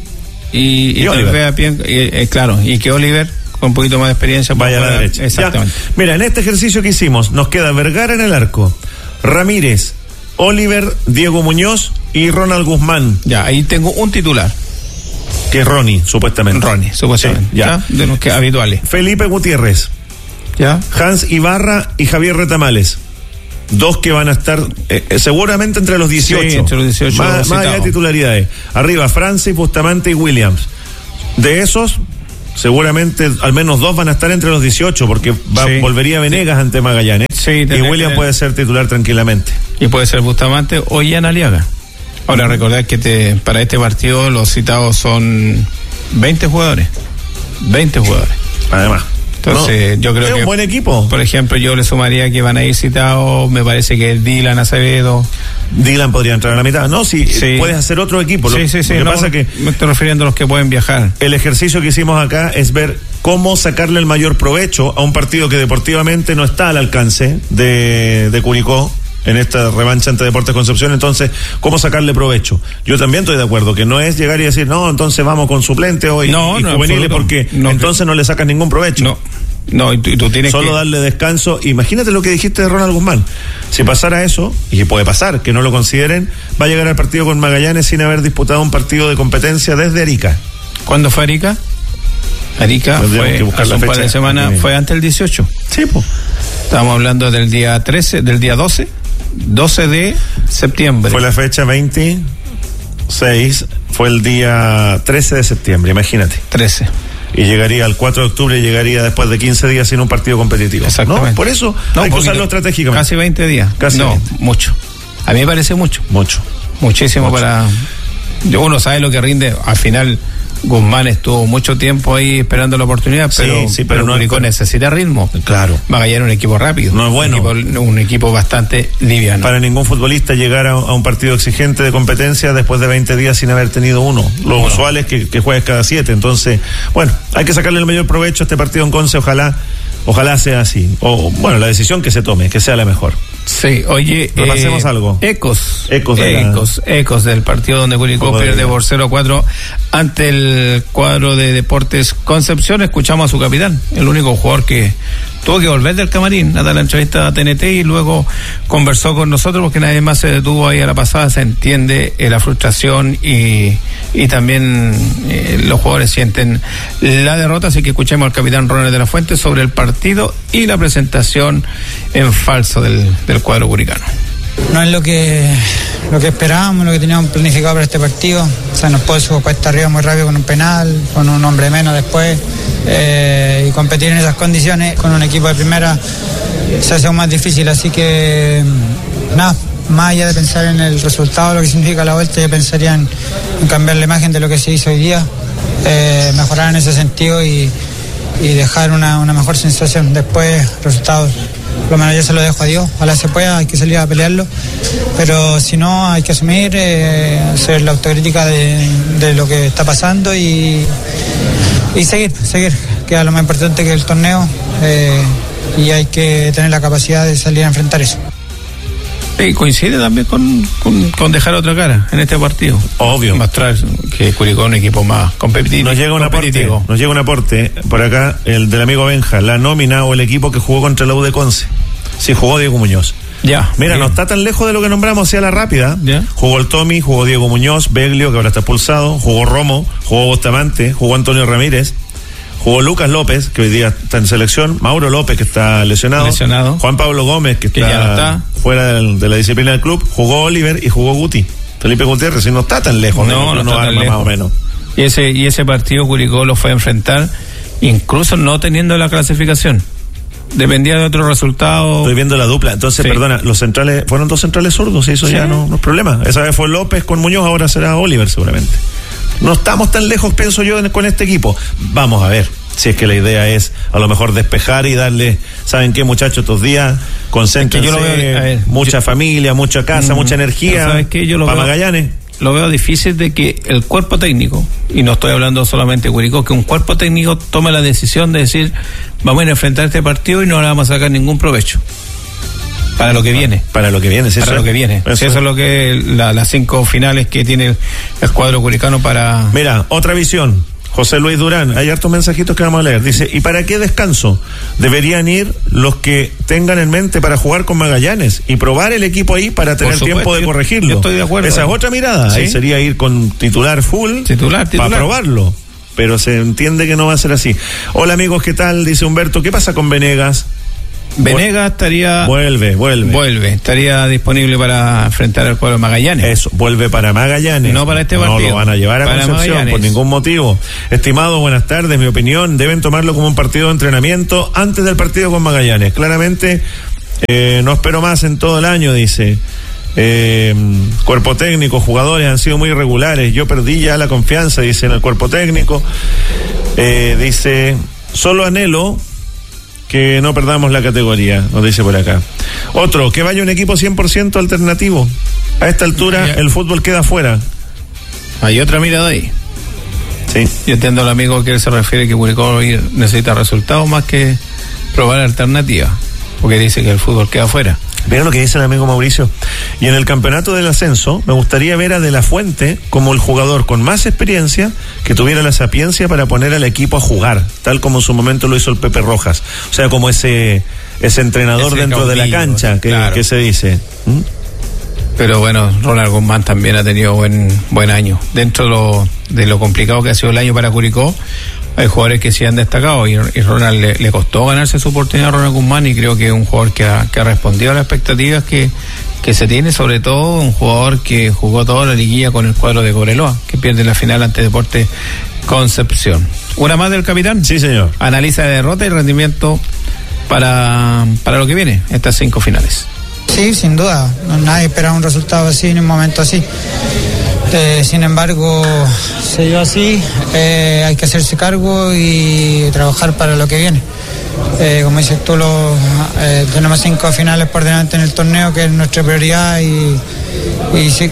y, y, Y tal Oliver. vez a pie- y, eh, claro, y que Oliver con un poquito más de experiencia Vaya a la pueda- derecha. Exactamente. Ya. Mira, en este ejercicio que hicimos, nos queda Vergara en el arco, Ramírez, Oliver, Diego Muñoz y Ronald Guzmán, Ya, ahí tengo un titular, que es Ronnie, supuestamente. Ronnie, supuestamente. Sí, ya. De los que habituales. Felipe Gutiérrez, Ya. Hans Ibarra y Javier Retamales. Dos que van a estar eh, eh, seguramente entre los dieciocho. Sí, entre los dieciocho Más, más allá citados. de titularidades. Arriba, Francis, Bustamante y Williams. De esos, seguramente al menos dos van a estar entre los dieciocho, porque va, Sí. volvería Venegas ante Magallanes. Sí, y tendría Williams que- puede ser titular tranquilamente. Y puede ser Bustamante o Ian Aliaga. Ahora recordad que te, para este partido los citados son veinte jugadores. veinte jugadores. Además. Entonces, ¿no? yo creo es que. un buen equipo. Por ejemplo, yo le sumaría que van a ir citados, me parece que Dylan Acevedo. Dylan podría entrar a la mitad. No, si Sí. puedes hacer otro equipo. Lo, Sí, sí, sí. lo que no, pasa es que me estoy refiriendo a los que pueden viajar. el ejercicio que hicimos acá es ver cómo sacarle el mayor provecho a un partido que deportivamente no está al alcance de, de Curicó en esta revancha ante Deportes Concepción. Entonces, ¿cómo sacarle provecho? Yo también estoy de acuerdo que no es llegar y decir, no, entonces vamos con suplente hoy No, y no, juveniles, absoluto. porque No, entonces no le sacas ningún provecho. No, no, y tú, y tú tienes Solo que. darle descanso. Imagínate lo que dijiste de Ronald Guzmán. Si pasara eso, y puede pasar, que no lo consideren, va a llegar al partido con Magallanes sin haber disputado un partido de competencia desde Arica. ¿Cuándo fue Arica? Arica Tendríamos fue que buscar hace la un par fecha de semanas, aquí. fue antes del dieciocho. Sí, pues. Estamos hablando del día trece, del día doce, doce de septiembre. Fue la fecha veintiséis, fue el día trece de septiembre, imagínate. trece. Y llegaría al cuatro de octubre y llegaría después de quince días sin un partido competitivo. Exactamente. ¿No? Por eso No, hay que poquito. usarlo estratégicamente. Casi veinte días. Casi no, veinte. mucho. A mí me parece mucho. Mucho. Muchísimo Mucho. para. Uno sabe lo que rinde. Al final, Guzmán estuvo mucho tiempo ahí esperando la oportunidad, Sí, pero, sí, pero pero no- Curicó necesita ritmo. Claro. Magallanes es un equipo rápido. No es bueno. Un equipo, un equipo bastante liviano. Para ningún futbolista llegar a, a un partido exigente de competencia después de veinte días sin haber tenido uno. Lo usual es que, que juegues cada siete. Entonces, bueno, hay que sacarle el mayor provecho a este partido en Conce. Ojalá, ojalá sea así. O, bueno, la decisión que se tome, que sea la mejor. Sí, oye. Repasemos eh, algo. Ecos. Ecos de la- ecos, ecos del partido donde Curicó Poco de pierde vida. por cero a cuatro ante el cuadro de Deportes Concepción. Escuchamos a su capitán, el único jugador que tuvo que volver del camarín a dar la entrevista a T N T y luego conversó con nosotros porque nadie más se detuvo ahí a la pasada. Se entiende eh, la frustración y, y también eh, los jugadores sienten la derrota. Así que escuchemos al capitán Ronald de la Fuente sobre el partido y la presentación en falso del, del cuadro curicano. No es lo que lo que esperábamos, lo que teníamos planificado para este partido. O sea, nos puso cuesta arriba muy rápido con un penal, con un hombre menos después. Eh, y competir en esas condiciones con un equipo de primera se hace aún más difícil. Así que, nada, más allá de pensar en el resultado, lo que significa la vuelta, yo pensaría en, en cambiar la imagen de lo que se hizo hoy día, eh, mejorar en ese sentido y, y dejar una, una mejor sensación. Después, resultados. Por lo menos yo se lo dejo a Dios, ojalá se pueda, hay que salir a pelearlo, pero si no hay que asumir, eh, hacer la autocrítica de, de lo que está pasando y, y seguir, seguir, que es lo más importante que el torneo, eh, y hay que tener la capacidad de salir a enfrentar eso. Y coincide también con, con, con dejar otra cara en este partido. Obvio. Mostrar que Curicó es un equipo más competitivo. Nos llega un aporte, nos llega un aporte por acá, el del amigo Benja, la nómina o el equipo que jugó contra la U de Conce. Sí, jugó Diego Muñoz. Ya. Mira, bien. no está tan lejos de lo que nombramos, sea la rápida. Ya. Jugó el Tommy, jugó Diego Muñoz, Beglio, que ahora está expulsado, jugó Romo, jugó Bustamante, jugó Antonio Ramírez, jugó Lucas López, que hoy día está en selección, Mauro López, que está lesionado, Lesionado. Juan Pablo Gómez, que, Que está, ya no está. fuera del- de la disciplina del club, jugó Oliver y jugó Guti. Felipe Gutiérrez, y no está tan lejos, No, no está tan arma lejos. más o menos. Y ese, y ese partido Curicó lo fue a enfrentar, incluso no teniendo la clasificación. Dependía de otro resultado. Estoy viendo la dupla. Entonces, Sí. perdona, los centrales, fueron dos centrales zurdos, y eso Sí. ya no, no es problema. Esa vez fue López con Muñoz, ahora será Oliver seguramente. No estamos tan lejos, pienso yo, en- con este equipo. Vamos a ver si es que la idea es a lo mejor despejar y darle, ¿saben qué, muchachos? Estos días, concéntrense, Es que yo lo veo- a ver, mucha yo- familia, mucha casa, Mm, mucha energía. ¿sabes qué? Yo lo para veo- Magallanes. Lo veo difícil de que el cuerpo técnico, y no estoy hablando solamente de Curicó, que un cuerpo técnico tome la decisión de decir, vamos a ir a enfrentar este partido y no le vamos a sacar ningún provecho. Para lo que viene. Para lo que viene, sí. Para eso lo que viene. Eso, sí, eso es lo que la, las cinco finales que tiene el cuadro curicano para... Mira, otra visión. José Luis Durán, hay hartos mensajitos que vamos a leer. Dice, ¿y para qué descanso? Deberían ir los que tengan en mente para jugar con Magallanes y probar el equipo ahí para tener supuesto, tiempo de yo, corregirlo. Yo estoy de acuerdo. Esa es otra mirada. ¿Sí? Ahí sería ir con titular full titular, titular. para probarlo. Pero se entiende que no va a ser así. Hola amigos, ¿qué tal? Dice Humberto, ¿qué pasa con Venegas? Venegas estaría... Vuelve, vuelve. Vuelve, estaría disponible para enfrentar al cuadro Magallanes. Eso, vuelve para Magallanes. No para este partido. No lo van a llevar a para Concepción Magallanes. por ningún motivo. Estimado, buenas tardes. Mi opinión, deben tomarlo como un partido de entrenamiento antes del partido con Magallanes. Claramente, eh, no espero más en todo el año, dice. Eh, cuerpo técnico, jugadores han sido muy irregulares. Yo perdí ya la confianza, dice, en el cuerpo técnico. Eh, dice, solo anhelo que no perdamos la categoría, nos dice por acá. Otro, que vaya un equipo cien por ciento alternativo. A esta altura el fútbol queda fuera. Hay otra mirada ahí. Sí. Yo entiendo al amigo que él se refiere que Curicó necesita resultados más que probar alternativas, porque dice que el fútbol queda fuera. Vean lo que dice el amigo Mauricio. Y en el campeonato del ascenso, me gustaría ver a De La Fuente como el jugador con más experiencia que tuviera la sapiencia para poner al equipo a jugar, tal como en su momento lo hizo el Pepe Rojas. O sea, como ese ese entrenador ese dentro caudillo, de la cancha, que, claro. que se dice. ¿Mm? Pero bueno, Ronald Guzmán también ha tenido buen buen año. Dentro de lo, de lo complicado que ha sido el año para Curicó, hay jugadores que sí han destacado y, y Ronald le, le costó ganarse su oportunidad a Ronald Guzmán y creo que es un jugador que ha, que ha respondido a las expectativas que, que se tiene, sobre todo un jugador que jugó toda la liguilla con el cuadro de Cobreloa, que pierde la final ante Deportes Concepción. ¿Una más del capitán? Sí, señor. Analiza de derrota y rendimiento para, para lo que viene, estas cinco finales. Sí, sin duda, nadie espera un resultado así en un momento así. Eh, sin embargo, se dio así, eh, hay que hacerse cargo y trabajar para lo que viene. Eh, como dices tú, lo, eh, tenemos cinco finales por delante en el torneo, que es nuestra prioridad, y, y, si,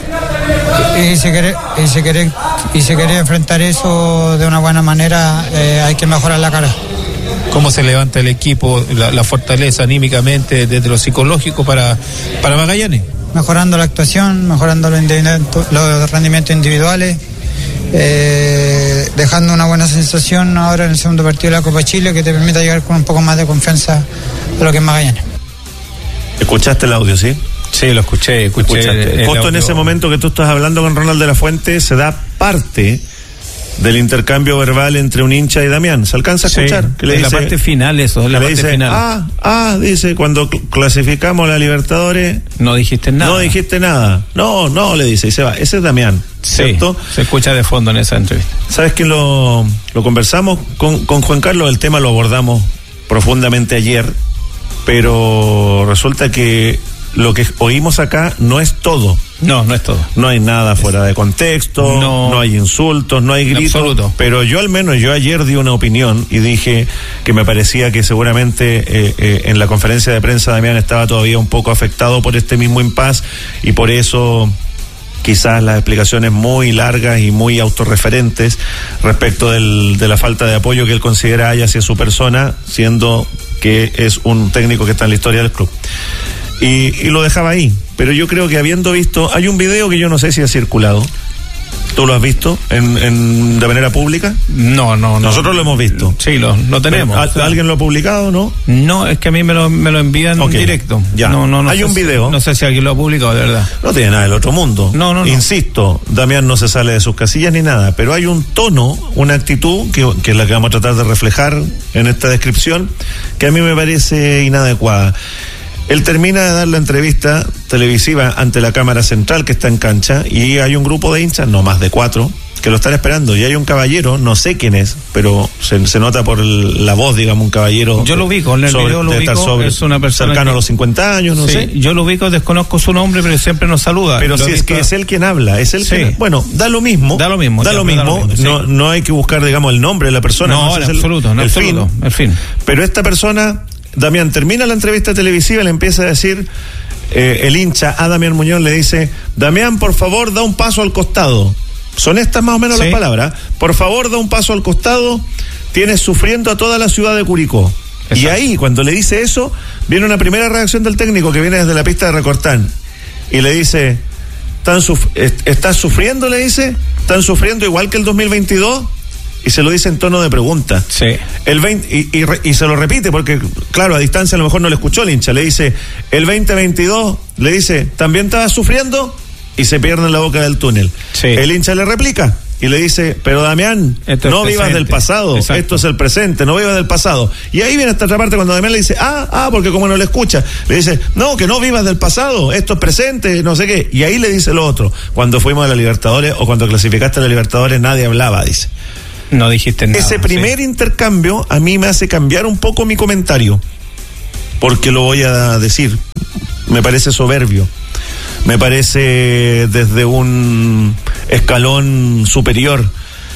y, si quiere, y, si quiere, y si quiere enfrentar eso de una buena manera, eh, hay que mejorar la cara. ¿Cómo se levanta el equipo, la, la fortaleza anímicamente desde lo psicológico para, para Magallanes? Mejorando la actuación, mejorando los, los rendimientos individuales, eh, dejando una buena sensación ahora en el segundo partido de la Copa Chile que te permita llegar con un poco más de confianza a lo que es Magallanes. ¿Escuchaste el audio, sí? Sí, lo escuché, escuché. El, el Justo en ese momento que tú estás hablando con Ronald de la Fuente, se da parte del intercambio verbal entre un hincha y Damián. ¿Se alcanza a escuchar? Sí, que le es dice, la parte final eso, es la parte dice, final. Ah, ah, dice, cuando cl- clasificamos la Libertadores... No dijiste nada. No dijiste nada. No, no, le dice, y se va. Ese es Damián, ¿cierto? Sí, se escucha de fondo en esa entrevista. ¿Sabes que lo, lo conversamos con, con Juan Carlos? El tema lo abordamos profundamente ayer, pero resulta que lo que oímos acá no es todo. No, no es todo. No hay nada fuera de contexto, no, no hay insultos, no hay gritos. Absoluto. Pero yo al menos, yo ayer di una opinión y dije que me parecía que seguramente eh, eh, en la conferencia de prensa Damián estaba todavía un poco afectado por este mismo impas y por eso quizás las explicaciones muy largas y muy autorreferentes respecto del, de la falta de apoyo que él considera hay hacia su persona, siendo que es un técnico que está en la historia del club. Y, y lo dejaba ahí, pero yo creo que habiendo visto, hay un video que yo no sé si ha circulado. ¿Tú lo has visto en, en de manera pública? No, no, no. Nosotros lo hemos visto. Sí, lo, lo tenemos. ¿Al, ¿Alguien lo ha publicado o no? No, es que a mí me lo, me lo envían okay. directo. Ya. No, no, no hay un si, video. No sé si alguien lo ha publicado, de verdad. No tiene nada del otro mundo. No, no, no. Insisto, Damián no se sale de sus casillas ni nada, pero hay un tono, una actitud, que, que es la que vamos a tratar de reflejar en esta descripción, que a mí me parece inadecuada. Él termina de dar la entrevista televisiva ante la cámara central que está en cancha y hay un grupo de hinchas, no más de cuatro, que lo están esperando. Y hay un caballero, no sé quién es, pero se, se nota por el, la voz, digamos, un caballero. Yo lo ubico, en el sobre, video lo ubico, sobre, es una persona cercano que, a los cincuenta años, no sí, sé. Yo lo ubico, desconozco su nombre, pero siempre nos saluda. Pero lo si es visto... que es él quien habla, es él sí. quien... Bueno, da lo mismo. Da lo mismo. Da, ya, lo, mismo. da lo mismo. No, sí. no hay que buscar, digamos, el nombre de la persona. No, no en es absoluto, el, en el absoluto, fin. el fin. Pero esta persona... Damián termina la entrevista televisiva y le empieza a decir, eh, el hincha a Damián Muñoz le dice, Damián, por favor, da un paso al costado. Son estas más o menos sí. las palabras. Por favor, da un paso al costado, tienes sufriendo a toda la ciudad de Curicó. Exacto. Y ahí, cuando le dice eso, viene una primera reacción del técnico que viene desde la pista de Recortán y le dice, ¿Están suf- ¿estás sufriendo? Le dice, ¿están sufriendo igual que el dos mil veintidós? Y se lo dice en tono de pregunta. Sí. El veinte, y, y, y se lo repite porque, claro, a distancia a lo mejor no le escuchó el hincha. Le dice, el veinte veintidós, le dice, ¿también estabas sufriendo? Y se pierde en la boca del túnel. Sí. El hincha le replica y le dice, pero Damián, esto no vivas presente. del pasado, Exacto. esto es el presente, no vivas del pasado. Y ahí viene esta otra parte cuando Damián le dice, ah, ah, porque como no le escucha, le dice, no, que no vivas del pasado, esto es presente, no sé qué. Y ahí le dice lo otro, cuando fuimos a la Libertadores o cuando clasificaste a la Libertadores nadie hablaba, dice. No dijiste nada. Ese primer sí. intercambio a mí me hace cambiar un poco mi comentario, porque lo voy a decir, me parece soberbio, me parece desde un escalón superior,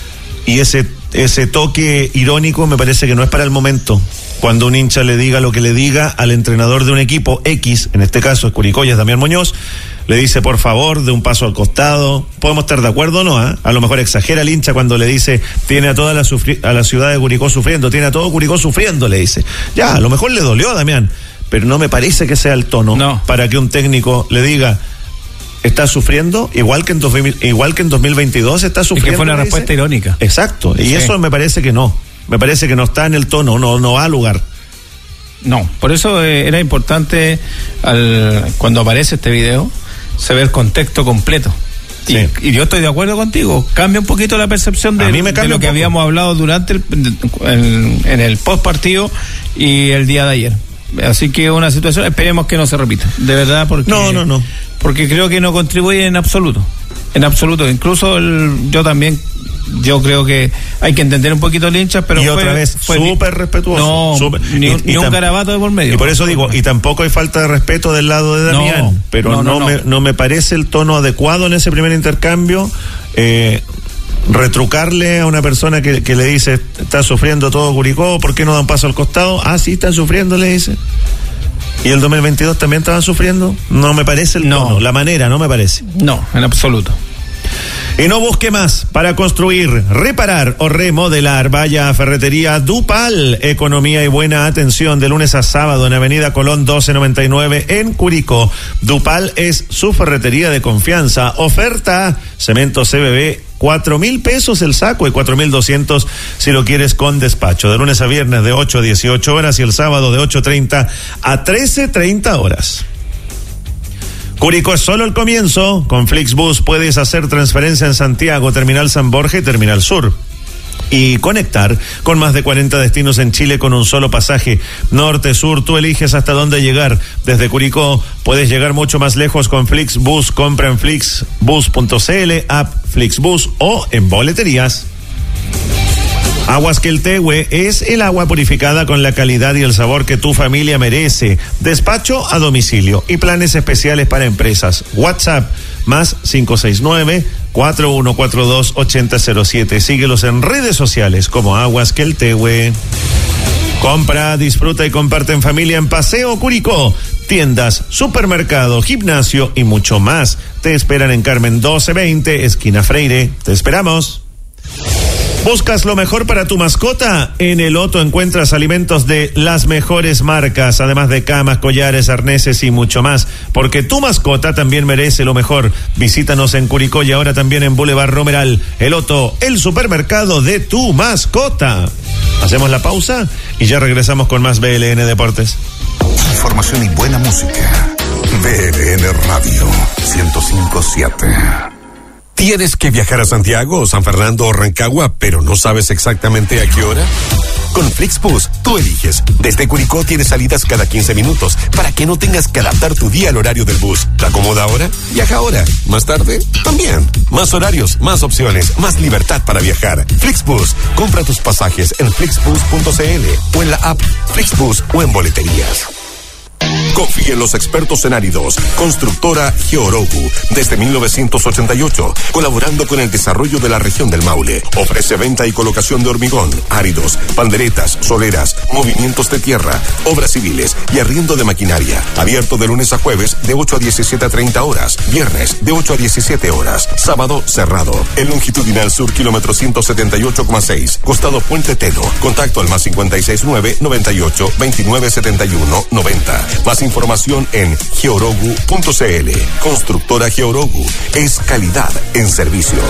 y ese, ese toque irónico me parece que no es para el momento. Cuando un hincha le diga lo que le diga al entrenador de un equipo X, en este caso es Curicó y es Damián Muñoz, le dice por favor de un paso al costado. Podemos estar de acuerdo o no, ¿eh? A lo mejor exagera el hincha cuando le dice tiene a toda la, sufri- a la ciudad de Curicó sufriendo, tiene a todo Curicó sufriendo, le dice. Ya, a lo mejor le dolió a Damián, pero no me parece que sea el tono no. para que un técnico le diga está sufriendo, igual que en dos mil, igual que en dos mil veintidós está sufriendo. Y que fue una respuesta dice. Irónica. Exacto, y sí. eso me parece que no. Me parece que no está en el tono, no, no va al lugar. No, por eso eh, era importante al, cuando aparece este video, se ve el contexto completo. Sí. Y, y yo estoy de acuerdo contigo, cambia un poquito la percepción de, de lo que habíamos hablado durante el, en, en el post partido y el día de ayer. Así que una situación, esperemos que no se repita, de verdad, porque no, no, no. porque creo que no contribuye en absoluto, en absoluto. Incluso el, yo también, yo creo que hay que entender un poquito el hincha, pero y fue, otra vez súper respetuoso, no, super, ni, y, ni y un tam- garabato de por medio. Y por eso digo, y tampoco hay falta de respeto del lado de Damián, no, pero no, no, no, me, no. no me parece el tono adecuado en ese primer intercambio. Eh, retrucarle a una persona que, que le dice está sufriendo todo Curicó, ¿por qué no dan paso al costado? Ah, sí, están sufriendo, le dice. ¿Y el dos mil veintidós también estaban sufriendo? No me parece el no. tono, la manera, no me parece. No, en absoluto. Y no busque más para construir, reparar o remodelar. Vaya a Ferretería Dupal. Economía y buena atención de lunes a sábado en Avenida Colón doce noventa y nueve en Curicó. Dupal es su ferretería de confianza. Oferta cemento C B B, cuatro mil pesos el saco y cuatro mil doscientos si lo quieres con despacho. De lunes a viernes de ocho a dieciocho horas y el sábado de ocho treinta a trece treinta horas. Curicó es solo el comienzo. Con Flixbus puedes hacer transferencia en Santiago, Terminal San Borja y Terminal Sur. Y conectar con más de cuarenta destinos en Chile con un solo pasaje. Norte, sur, tú eliges hasta dónde llegar. Desde Curicó puedes llegar mucho más lejos con Flixbus. Compra en flixbus punto c l, app Flixbus o en boleterías. Aguas Queltehue es el agua purificada con la calidad y el sabor que tu familia merece. Despacho a domicilio y planes especiales para empresas. WhatsApp más cinco seis nueve, cuatro uno cuatro dos, ocho cero cero siete. Síguelos en redes sociales como Aguas Queltehue. Compra, disfruta y comparte en familia en Paseo Curicó. Tiendas, supermercado, gimnasio y mucho más. Te esperan en Carmen doce veinte, esquina Freire. Te esperamos. ¿Buscas lo mejor para tu mascota? En El Otto encuentras alimentos de las mejores marcas, además de camas, collares, arneses y mucho más, porque tu mascota también merece lo mejor. Visítanos en Curicó y ahora también en Boulevard Romeral. El Otto, el supermercado de tu mascota. Hacemos la pausa y ya regresamos con más B L N Deportes. Información y buena música. B L N Radio ciento cinco punto siete. ¿Tienes que viajar a Santiago, San Fernando o Rancagua, pero no sabes exactamente a qué hora? Con Flixbus, tú eliges. Desde Curicó tienes salidas cada quince minutos para que no tengas que adaptar tu día al horario del bus. ¿Te acomoda ahora? Viaja ahora. ¿Más tarde? También. Más horarios, más opciones, más libertad para viajar. Flixbus. Compra tus pasajes en flixbus punto c l o en la app Flixbus o en boleterías. Confía en los expertos en áridos. Constructora Georogu, desde mil novecientos ochenta y ocho, colaborando con el desarrollo de la región del Maule. Ofrece venta y colocación de hormigón, áridos, panderetas, soleras, movimientos de tierra, obras civiles y arriendo de maquinaria. Abierto de lunes a jueves de ocho a diecisiete a treinta horas, viernes de ocho a diecisiete horas, sábado cerrado. El longitudinal sur, kilómetro ciento setenta y ocho coma seis, costado Puente Teno. Contacto al más cincuenta y seis nueve, noventa y ocho, veintinueve setenta y uno, noventa. Más información en georogu punto cl. Constructora Georogu es calidad en servicios.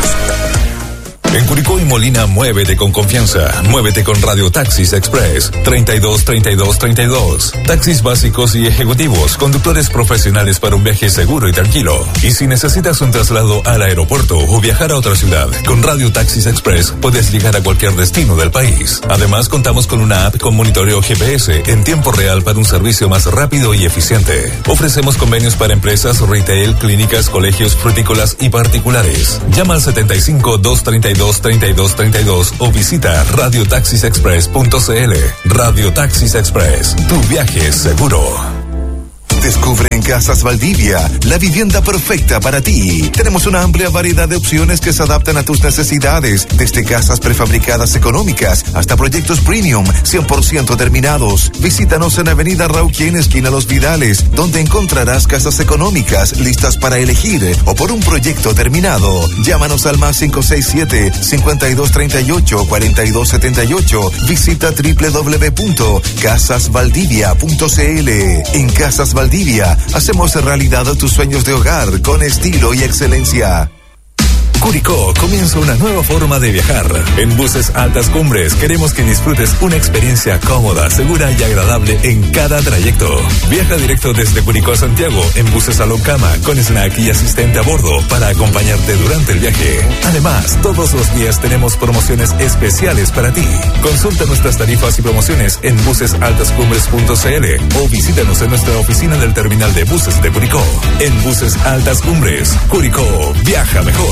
En Curicó y Molina, muévete con confianza. Muévete con Radio Taxis Express. treinta y dos, treinta y dos, treinta y dos. Taxis básicos y ejecutivos. Conductores profesionales para un viaje seguro y tranquilo. Y si necesitas un traslado al aeropuerto o viajar a otra ciudad, con Radio Taxis Express puedes llegar a cualquier destino del país. Además, contamos con una app con monitoreo G P S en tiempo real para un servicio más rápido y eficiente. Ofrecemos convenios para empresas, retail, clínicas, colegios, frutícolas y particulares. Llama al setenta y cinco, doscientos treinta y dos, treinta y dos treinta y dos o visita radio taxis express punto cl. Radio Taxis Express, tu viaje es seguro. Descubre en Casas Valdivia la vivienda perfecta para ti. Tenemos una amplia variedad de opciones que se adaptan a tus necesidades, desde casas prefabricadas económicas hasta proyectos premium cien por ciento terminados. Visítanos en Avenida Rauquien, esquina Los Vidales, donde encontrarás casas económicas listas para elegir o por un proyecto terminado. Llámanos al más cinco seis siete, cincuenta y dos treinta y ocho, cuarenta y dos setenta y ocho. Visita doble u doble u doble u punto casas valdivia punto cl. En Casas Valdivia hacemos realidad tus sueños de hogar con estilo y excelencia. Curicó comienza una nueva forma de viajar. En Buses Altas Cumbres queremos que disfrutes una experiencia cómoda, segura y agradable en cada trayecto. Viaja directo desde Curicó a Santiago en Buses Aloncama con snack y asistente a bordo para acompañarte durante el viaje. Además, todos los días tenemos promociones especiales para ti. Consulta nuestras tarifas y promociones en buses altas cumbres punto cl o visítanos en nuestra oficina del terminal de buses de Curicó. En Buses Altas Cumbres, Curicó, viaja mejor.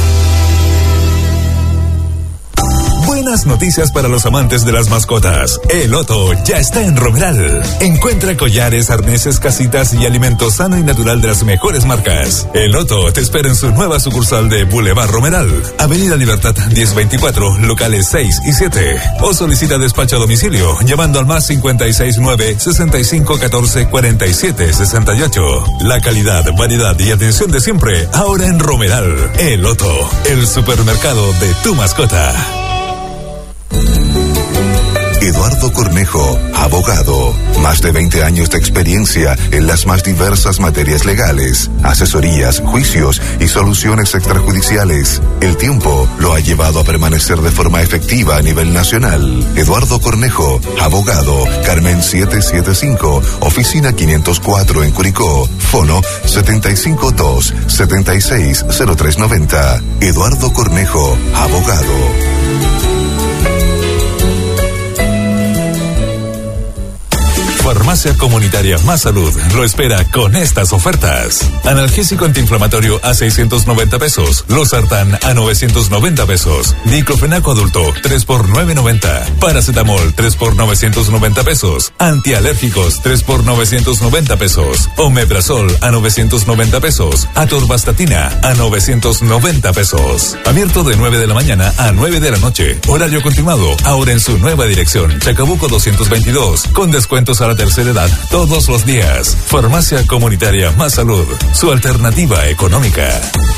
Buenas noticias para los amantes de las mascotas. El Otto ya está en Romeral. Encuentra collares, arneses, casitas y alimento sano y natural de las mejores marcas. El Otto te espera en su nueva sucursal de Boulevard Romeral, Avenida Libertad diez veinticuatro, locales seis y siete. O solicita despacho a domicilio llamando al más cincuenta y seis nueve, sesenta y cinco catorce, cuarenta y siete sesenta y ocho. La calidad, variedad y atención de siempre, ahora en Romeral. El Otto, el supermercado de tu mascota. Eduardo Cornejo, abogado. Más de veinte años de experiencia en las más diversas materias legales, asesorías, juicios y soluciones extrajudiciales. El tiempo lo ha llevado a permanecer de forma efectiva a nivel nacional. Eduardo Cornejo, abogado. Carmen setecientos setenta y cinco, oficina quinientos cuatro en Curicó. Fono setenta y cinco dos, setenta y seis cero tres noventa. Eduardo Cornejo, abogado. Farmacia Comunitaria Más Salud lo espera con estas ofertas. Analgésico antiinflamatorio a seiscientos noventa pesos. Losartán a novecientos noventa pesos. Diclofenaco adulto tres por novecientos noventa. Paracetamol tres por novecientos noventa pesos. Antialérgicos tres por novecientos noventa pesos. Omeprazol a novecientos noventa pesos. Atorvastatina a novecientos noventa pesos. Abierto de nueve de la mañana a nueve de la noche. Horario continuado. Ahora en su nueva dirección. Chacabuco doscientos veintidós. Con descuentos a la tercera edad todos los días. Farmacia Comunitaria Más Salud, su alternativa económica.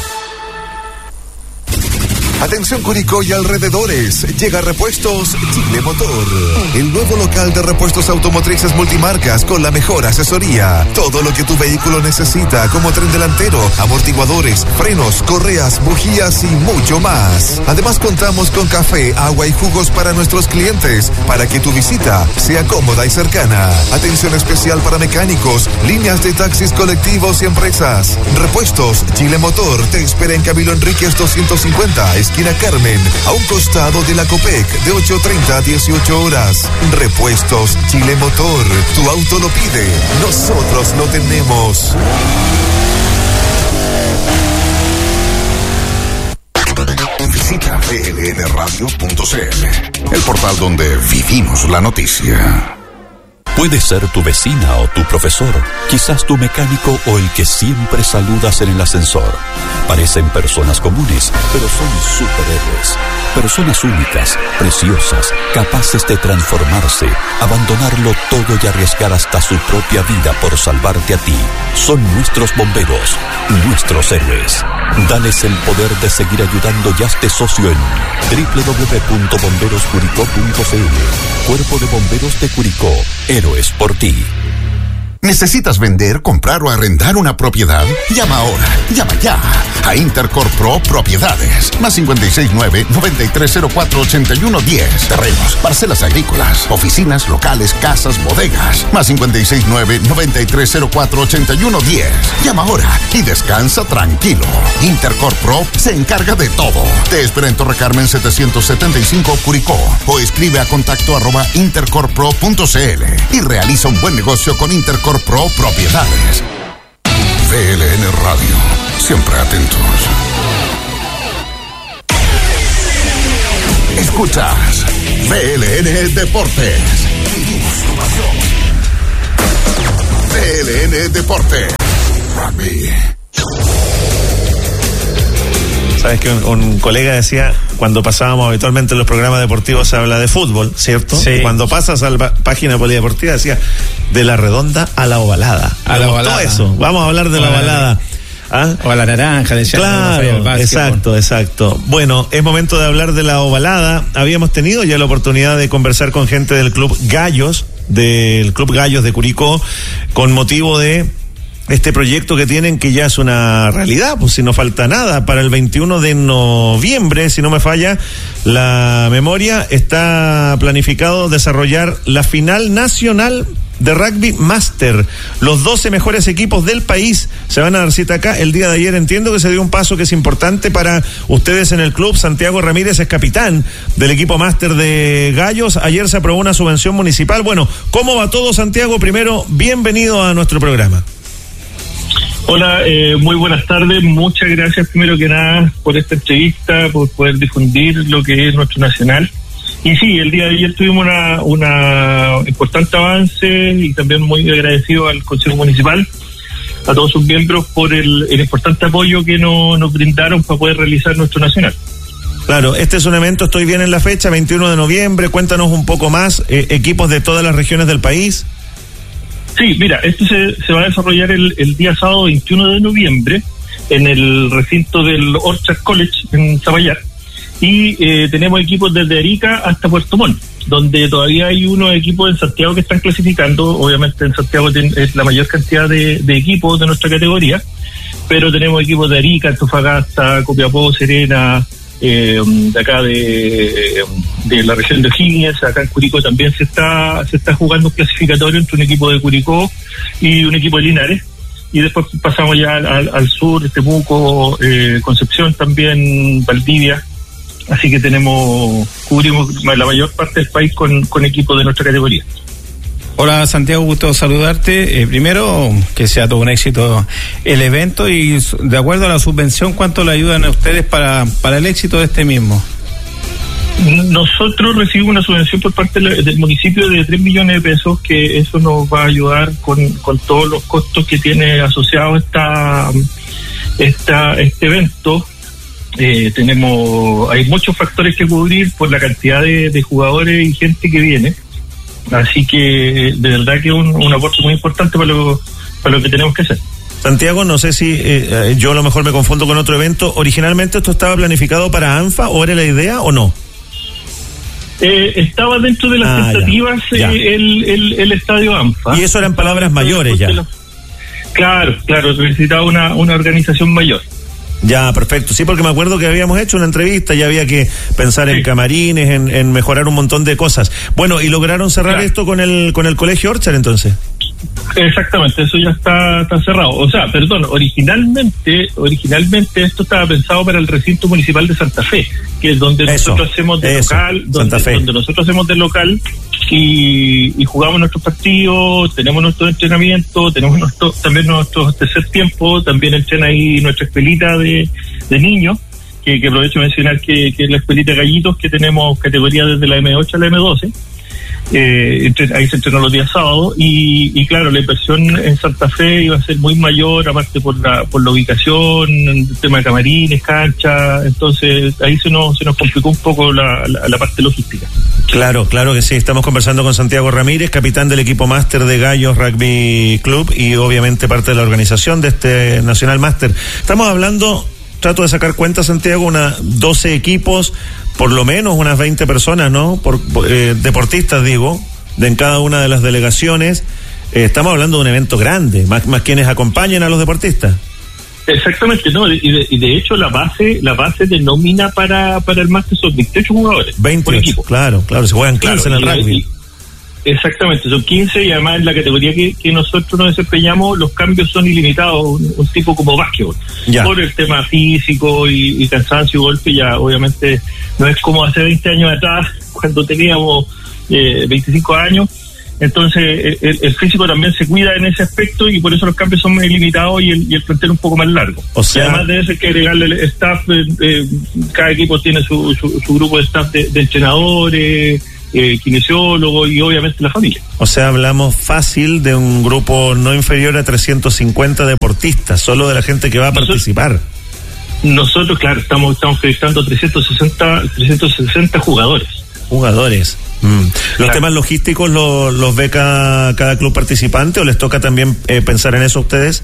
Atención Curicó y alrededores, llega Repuestos Chile Motor, el nuevo local de repuestos automotrices multimarcas con la mejor asesoría. Todo lo que tu vehículo necesita, como tren delantero, amortiguadores, frenos, correas, bujías y mucho más. Además contamos con café, agua y jugos para nuestros clientes, para que tu visita sea cómoda y cercana. Atención especial para mecánicos, líneas de taxis colectivos y empresas. Repuestos Chile Motor te espera en Camilo Enríquez doscientos cincuenta, esquina Carmen, a un costado de la Copec, de ocho treinta a dieciocho horas. Repuestos Chile Motor, tu auto lo pide, nosotros lo tenemos. Visita p l n radio punto c l, el portal donde vivimos la noticia. Puede ser tu vecina o tu profesor, quizás tu mecánico o el que siempre saludas en el ascensor. Parecen personas comunes, pero son superhéroes. Personas únicas, preciosas, capaces de transformarse, abandonarlo todo y arriesgar hasta su propia vida por salvarte a ti. Son nuestros bomberos, nuestros héroes. Dales el poder de seguir ayudando y hazte socio en doble u doble u doble u punto bomberos curicó punto c l. Cuerpo de Bomberos de Curicó, héroes por ti. ¿Necesitas vender, comprar o arrendar una propiedad? Llama ahora, llama ya a Intercorp Pro Propiedades. Más cinco seis nueve, nueve tres cero cuatro, ocho uno uno cero. Terrenos, parcelas agrícolas, oficinas, locales, casas, bodegas. Más cinco seis nueve, nueve tres cero cuatro, ocho uno uno cero. Llama ahora y descansa tranquilo. Intercorp Pro se encarga de todo. Te espera en Torre Carmen setecientos setenta y cinco Curicó o escribe a contacto arroba intercorpro punto c l y realiza un buen negocio con Intercorp Pro Propiedades. V L N Radio, siempre atentos. Escuchas V L N Deportes. V L N Deportes. Rugby. Sabes que un, un colega decía, cuando pasábamos habitualmente en los programas deportivos se habla de fútbol, ¿cierto? Sí. Y cuando pasas a la página polideportiva decía, de la redonda a la ovalada. A la ovalada. Todo eso, vamos a hablar de la ovalada. ¿Ah? O a la naranja, decía. Claro, exacto, exacto. Bueno, es momento de hablar de la ovalada. Habíamos tenido ya la oportunidad de conversar con gente del Club Gallos, del Club Gallos de Curicó, con motivo de este proyecto que tienen, que ya es una realidad, pues si no falta nada, para el veintiuno de noviembre, si no me falla la memoria, está planificado desarrollar la final nacional de Rugby Master. Los doce mejores equipos del país se van a dar cita acá. El día de ayer entiendo que se dio un paso que es importante para ustedes en el club. Santiago Ramírez es capitán del equipo Master de Gallos. Ayer se aprobó una subvención municipal. Bueno, ¿cómo va todo, Santiago? Primero, bienvenido a nuestro programa. Hola, eh, muy buenas tardes. Muchas gracias primero que nada por esta entrevista, por poder difundir lo que es nuestro nacional. Y sí, el día de ayer tuvimos una, una importante avance y también muy agradecido al Consejo Municipal, a todos sus miembros por el, el importante apoyo que no, nos brindaron para poder realizar nuestro nacional. Claro, este es un evento, estoy bien en la fecha, veintiuno de noviembre, cuéntanos un poco más, eh, equipos de todas las regiones del país. Sí, mira, esto se, se va a desarrollar el, el día sábado veintiuno de noviembre en el recinto del Orchard College en Zapallar y eh, tenemos equipos desde Arica hasta Puerto Montt, donde todavía hay unos equipos en Santiago que están clasificando. Obviamente en Santiago ten, es la mayor cantidad de, de equipos de nuestra categoría, pero tenemos equipos de Arica, Antofagasta, Copiapó, Serena, eh, de acá de, de la región de O'Higgins. Acá en Curicó también se está se está jugando un clasificatorio entre un equipo de Curicó y un equipo de Linares, y después pasamos ya al, al sur, Temuco, eh, Concepción también, Valdivia. Así que tenemos, cubrimos la mayor parte del país con, con equipos de nuestra categoría. Hola Santiago, gusto saludarte. Eh, primero, que sea todo un éxito el evento y de acuerdo a la subvención, ¿cuánto le ayudan a ustedes para, para el éxito de este mismo? Nosotros recibimos una subvención por parte del municipio de tres millones de pesos, que eso nos va a ayudar con, con todos los costos que tiene asociado esta, esta, este evento. Eh, tenemos, hay muchos factores que cubrir por la cantidad de, de jugadores y gente que viene. Así que de verdad que es un, un aporte muy importante para lo, para lo que tenemos que hacer. Santiago, no sé si eh, yo a lo mejor me confundo con otro evento. ¿Originalmente esto estaba planificado para ANFA o era la idea o no? Eh, estaba dentro de las ah, tentativas ya, ya. Eh, el, el, el estadio ANFA. Y eso eran palabras mayores ya. La... Claro, claro, necesitaba una, una organización mayor. Ya, perfecto. Sí, porque me acuerdo que habíamos hecho una entrevista y había que pensar sí. en camarines, en, en mejorar un montón de cosas. Bueno, ¿y lograron cerrar claro. esto con el con el Colegio Orchard entonces? Exactamente, eso ya está, está cerrado. O sea, perdón, originalmente originalmente esto estaba pensado para el recinto municipal de Santa Fe, que es donde eso, nosotros hacemos de eso, local, donde, donde nosotros hacemos de local y, y jugamos nuestros partidos, tenemos nuestro entrenamiento, tenemos nuestro, también nuestro tercer tiempo, también entrena ahí nuestra escuelita de, de niños, que, que aprovecho de mencionar que, que es la escuelita Gallitos, que tenemos categoría desde la eme ocho a la eme doce. Eh, entre, ahí se entrenó los días sábados y, y claro, la inversión en Santa Fe iba a ser muy mayor, aparte por la por la ubicación, el tema de camarines, cancha, entonces ahí se nos se nos complicó un poco la, la, la parte logística. Claro, claro que sí. Estamos conversando con Santiago Ramírez, capitán del equipo máster de Gallos Rugby Club y obviamente parte de la organización de este Nacional Máster. Estamos hablando, trato de sacar cuenta, Santiago, unas doce equipos, por lo menos unas veinte personas, ¿no? Por, eh, deportistas, digo, de en cada una de las delegaciones. Eh, estamos hablando de un evento grande, más, más quienes acompañan a los deportistas. Exactamente, no, y de, y de hecho la base la base de nómina para para el máster son veintiocho jugadores. veintiocho, por equipo. Claro, claro, se juegan quince claro, en el rugby. Y, exactamente, son quince y además en la categoría que, que nosotros nos desempeñamos los cambios son ilimitados, un, un tipo como básquetbol. Ya. Por el tema físico y, y cansancio y golpe, ya obviamente no es como hace veinte años atrás cuando teníamos eh, veinticinco años. Entonces el, el físico también se cuida en ese aspecto y por eso los cambios son más limitados y el, y el plantel un poco más largo. O sea, y además de eso hay que agregarle el staff, eh, eh, cada equipo tiene su, su, su grupo de staff de, de entrenadores, eh, kinesiólogos y obviamente la familia. O sea, hablamos fácil de un grupo no inferior a trescientos cincuenta deportistas, solo de la gente que va a nosotros, participar. Nosotros, claro, estamos estamos proyectando trescientos sesenta jugadores. Jugadores. Mm. ¿Los claro. temas logísticos los, los ve cada, cada club participante o les toca también eh, pensar en eso a ustedes?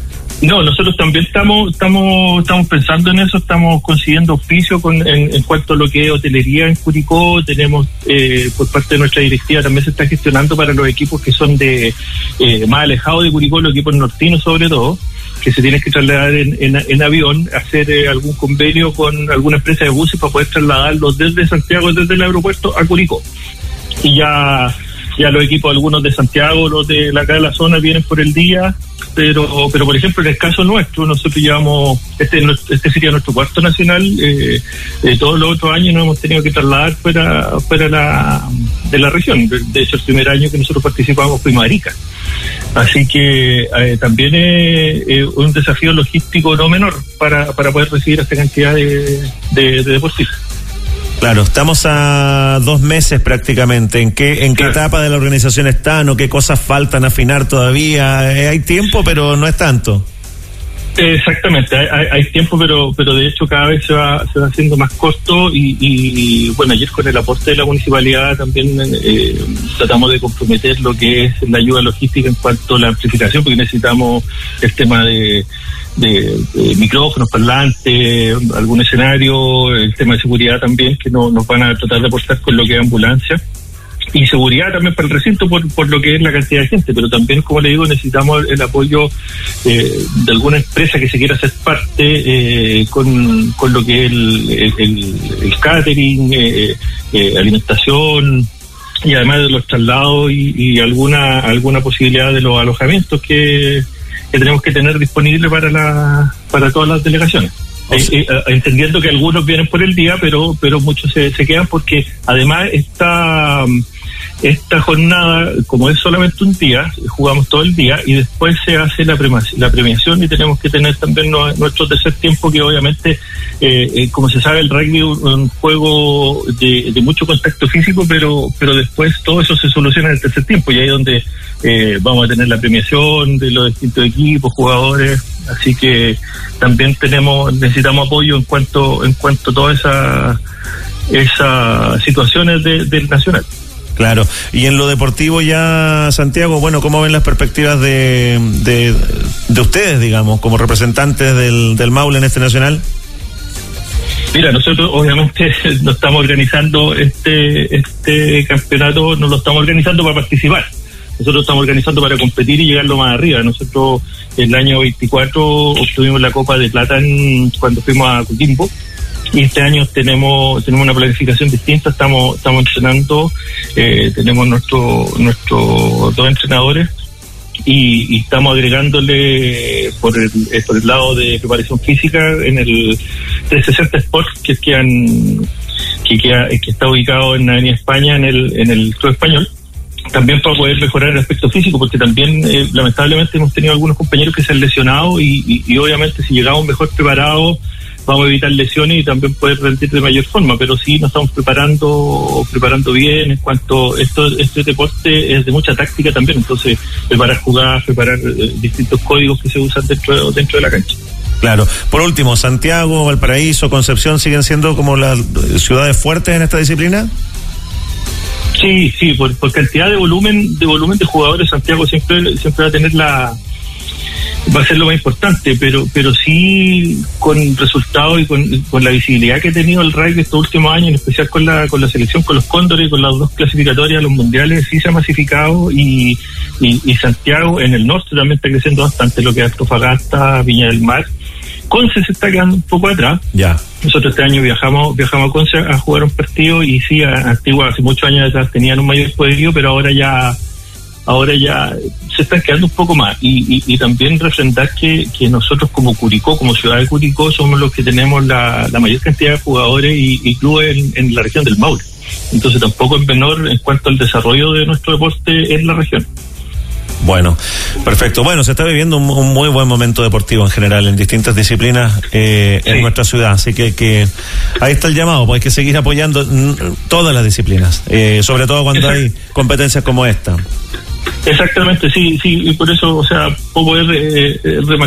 No, nosotros también estamos estamos estamos pensando en eso, estamos consiguiendo auspicio con, en, en cuanto a lo que es hotelería en Curicó. Tenemos eh, por parte de nuestra directiva también se está gestionando para los equipos que son de eh, más alejados de Curicó, los equipos nortinos sobre todo, que se tienen que trasladar en, en, en avión, hacer eh, algún convenio con alguna empresa de buses para poder trasladarlos desde Santiago, desde el aeropuerto a Curicó. Y ya ya los equipos, algunos de Santiago, los de la acá de la zona vienen por el día, pero pero por ejemplo en el caso nuestro, nosotros llevamos, este este sería nuestro cuarto nacional, eh, eh, todos los otros años nos hemos tenido que trasladar fuera, fuera la, de la región. De hecho el primer año que nosotros participamos fue Arica. Así que eh, también es eh, un desafío logístico no menor para, para poder recibir a esta cantidad de, de, de deportistas. Claro, estamos a dos meses prácticamente. ¿En qué en qué claro. etapa de la organización están o qué cosas faltan afinar todavía? Eh, hay tiempo, pero no es tanto. Exactamente, hay, hay tiempo, pero pero de hecho cada vez se va se va haciendo más corto y, y bueno, ayer con el aporte de la municipalidad también eh, tratamos de comprometer lo que es la ayuda logística en cuanto a la amplificación, porque necesitamos el tema de De, de micrófonos, parlantes, algún escenario, el tema de seguridad también, que no, nos van a tratar de aportar con lo que es ambulancia, y seguridad también para el recinto por, por lo que es la cantidad de gente, pero también, como le digo, necesitamos el apoyo eh, de alguna empresa que se quiera hacer parte eh, con, con lo que es el, el, el, el catering, eh, eh, alimentación, y además de los traslados y, y alguna alguna posibilidad de los alojamientos que que tenemos que tener disponible para la para todas las delegaciones. O sea, eh, eh, entendiendo que algunos vienen por el día, pero pero muchos se, se quedan porque además esta esta jornada, como es solamente un día, jugamos todo el día y después se hace la premiación, la premiación y tenemos que tener también no, nuestro tercer tiempo, que obviamente, eh, eh, como se sabe, el rugby es un, un juego de, de mucho contacto físico, pero pero después todo eso se soluciona en el tercer tiempo y ahí es donde eh, vamos a tener la premiación de los distintos equipos, jugadores, así que también tenemos necesitamos apoyo en cuanto en cuanto a todas esas esas situaciones de, del Nacional. Claro, y en lo deportivo ya, Santiago, bueno, ¿cómo ven las perspectivas de de, de ustedes, digamos, como representantes del, del Maule en este Nacional? Mira, nosotros obviamente no estamos organizando este este campeonato, no lo estamos organizando para participar. Nosotros estamos organizando para competir y llegar lo más arriba. Nosotros el año veinticuatro obtuvimos la Copa de Plata en, cuando fuimos a Coquimbo. Y este año tenemos tenemos una planificación distinta, estamos estamos entrenando, eh, tenemos nuestro nuestros dos entrenadores y, y estamos agregándole por el por el lado de preparación física en el trescientos sesenta Sport, que es que han que queda, que está ubicado en Avenida España, en el en el Club Español, también para poder mejorar el aspecto físico, porque también eh, lamentablemente hemos tenido algunos compañeros que se han lesionado y, y, y obviamente si llegamos mejor preparados vamos a evitar lesiones y también poder rendir de mayor forma, pero sí nos estamos preparando preparando bien en cuanto esto este deporte es de mucha táctica también, entonces preparar jugadas, preparar eh, distintos códigos que se usan dentro dentro de la cancha. Claro. Por último, Santiago, Valparaíso, Concepción siguen siendo como las ciudades fuertes en esta disciplina. Sí, sí, por, por cantidad de volumen de volumen de jugadores, Santiago siempre siempre va a tener la va a ser lo más importante, pero pero sí con resultados y con, con la visibilidad que ha tenido el rugby estos últimos años, en especial con la con la selección, con los Cóndores, con las dos clasificatorias a los mundiales, sí se ha masificado y, y, y Santiago en el norte también está creciendo bastante, lo que es Antofagasta, Viña del Mar. Conce se está quedando un poco atrás. Ya. Nosotros este año viajamos viajamos a Conce a jugar un partido y sí, a Antigua hace muchos años atrás tenían un mayor poderío, pero ahora ya ahora ya se están quedando un poco más. Y, y, y también refrendar que, que nosotros como Curicó, como ciudad de Curicó, somos los que tenemos la, la mayor cantidad de jugadores y, y clubes en, en la región del Maule. Entonces tampoco es menor en cuanto al desarrollo de nuestro deporte en la región. Bueno, perfecto. Bueno, se está viviendo un, un muy buen momento deportivo en general en distintas disciplinas eh, sí. en nuestra ciudad, así que, que ahí está el llamado, pues hay que seguir apoyando todas las disciplinas, eh, sobre todo cuando Exacto. hay competencias como esta. Exactamente, sí, sí, y por eso, o sea, puedo poder eh, remarcar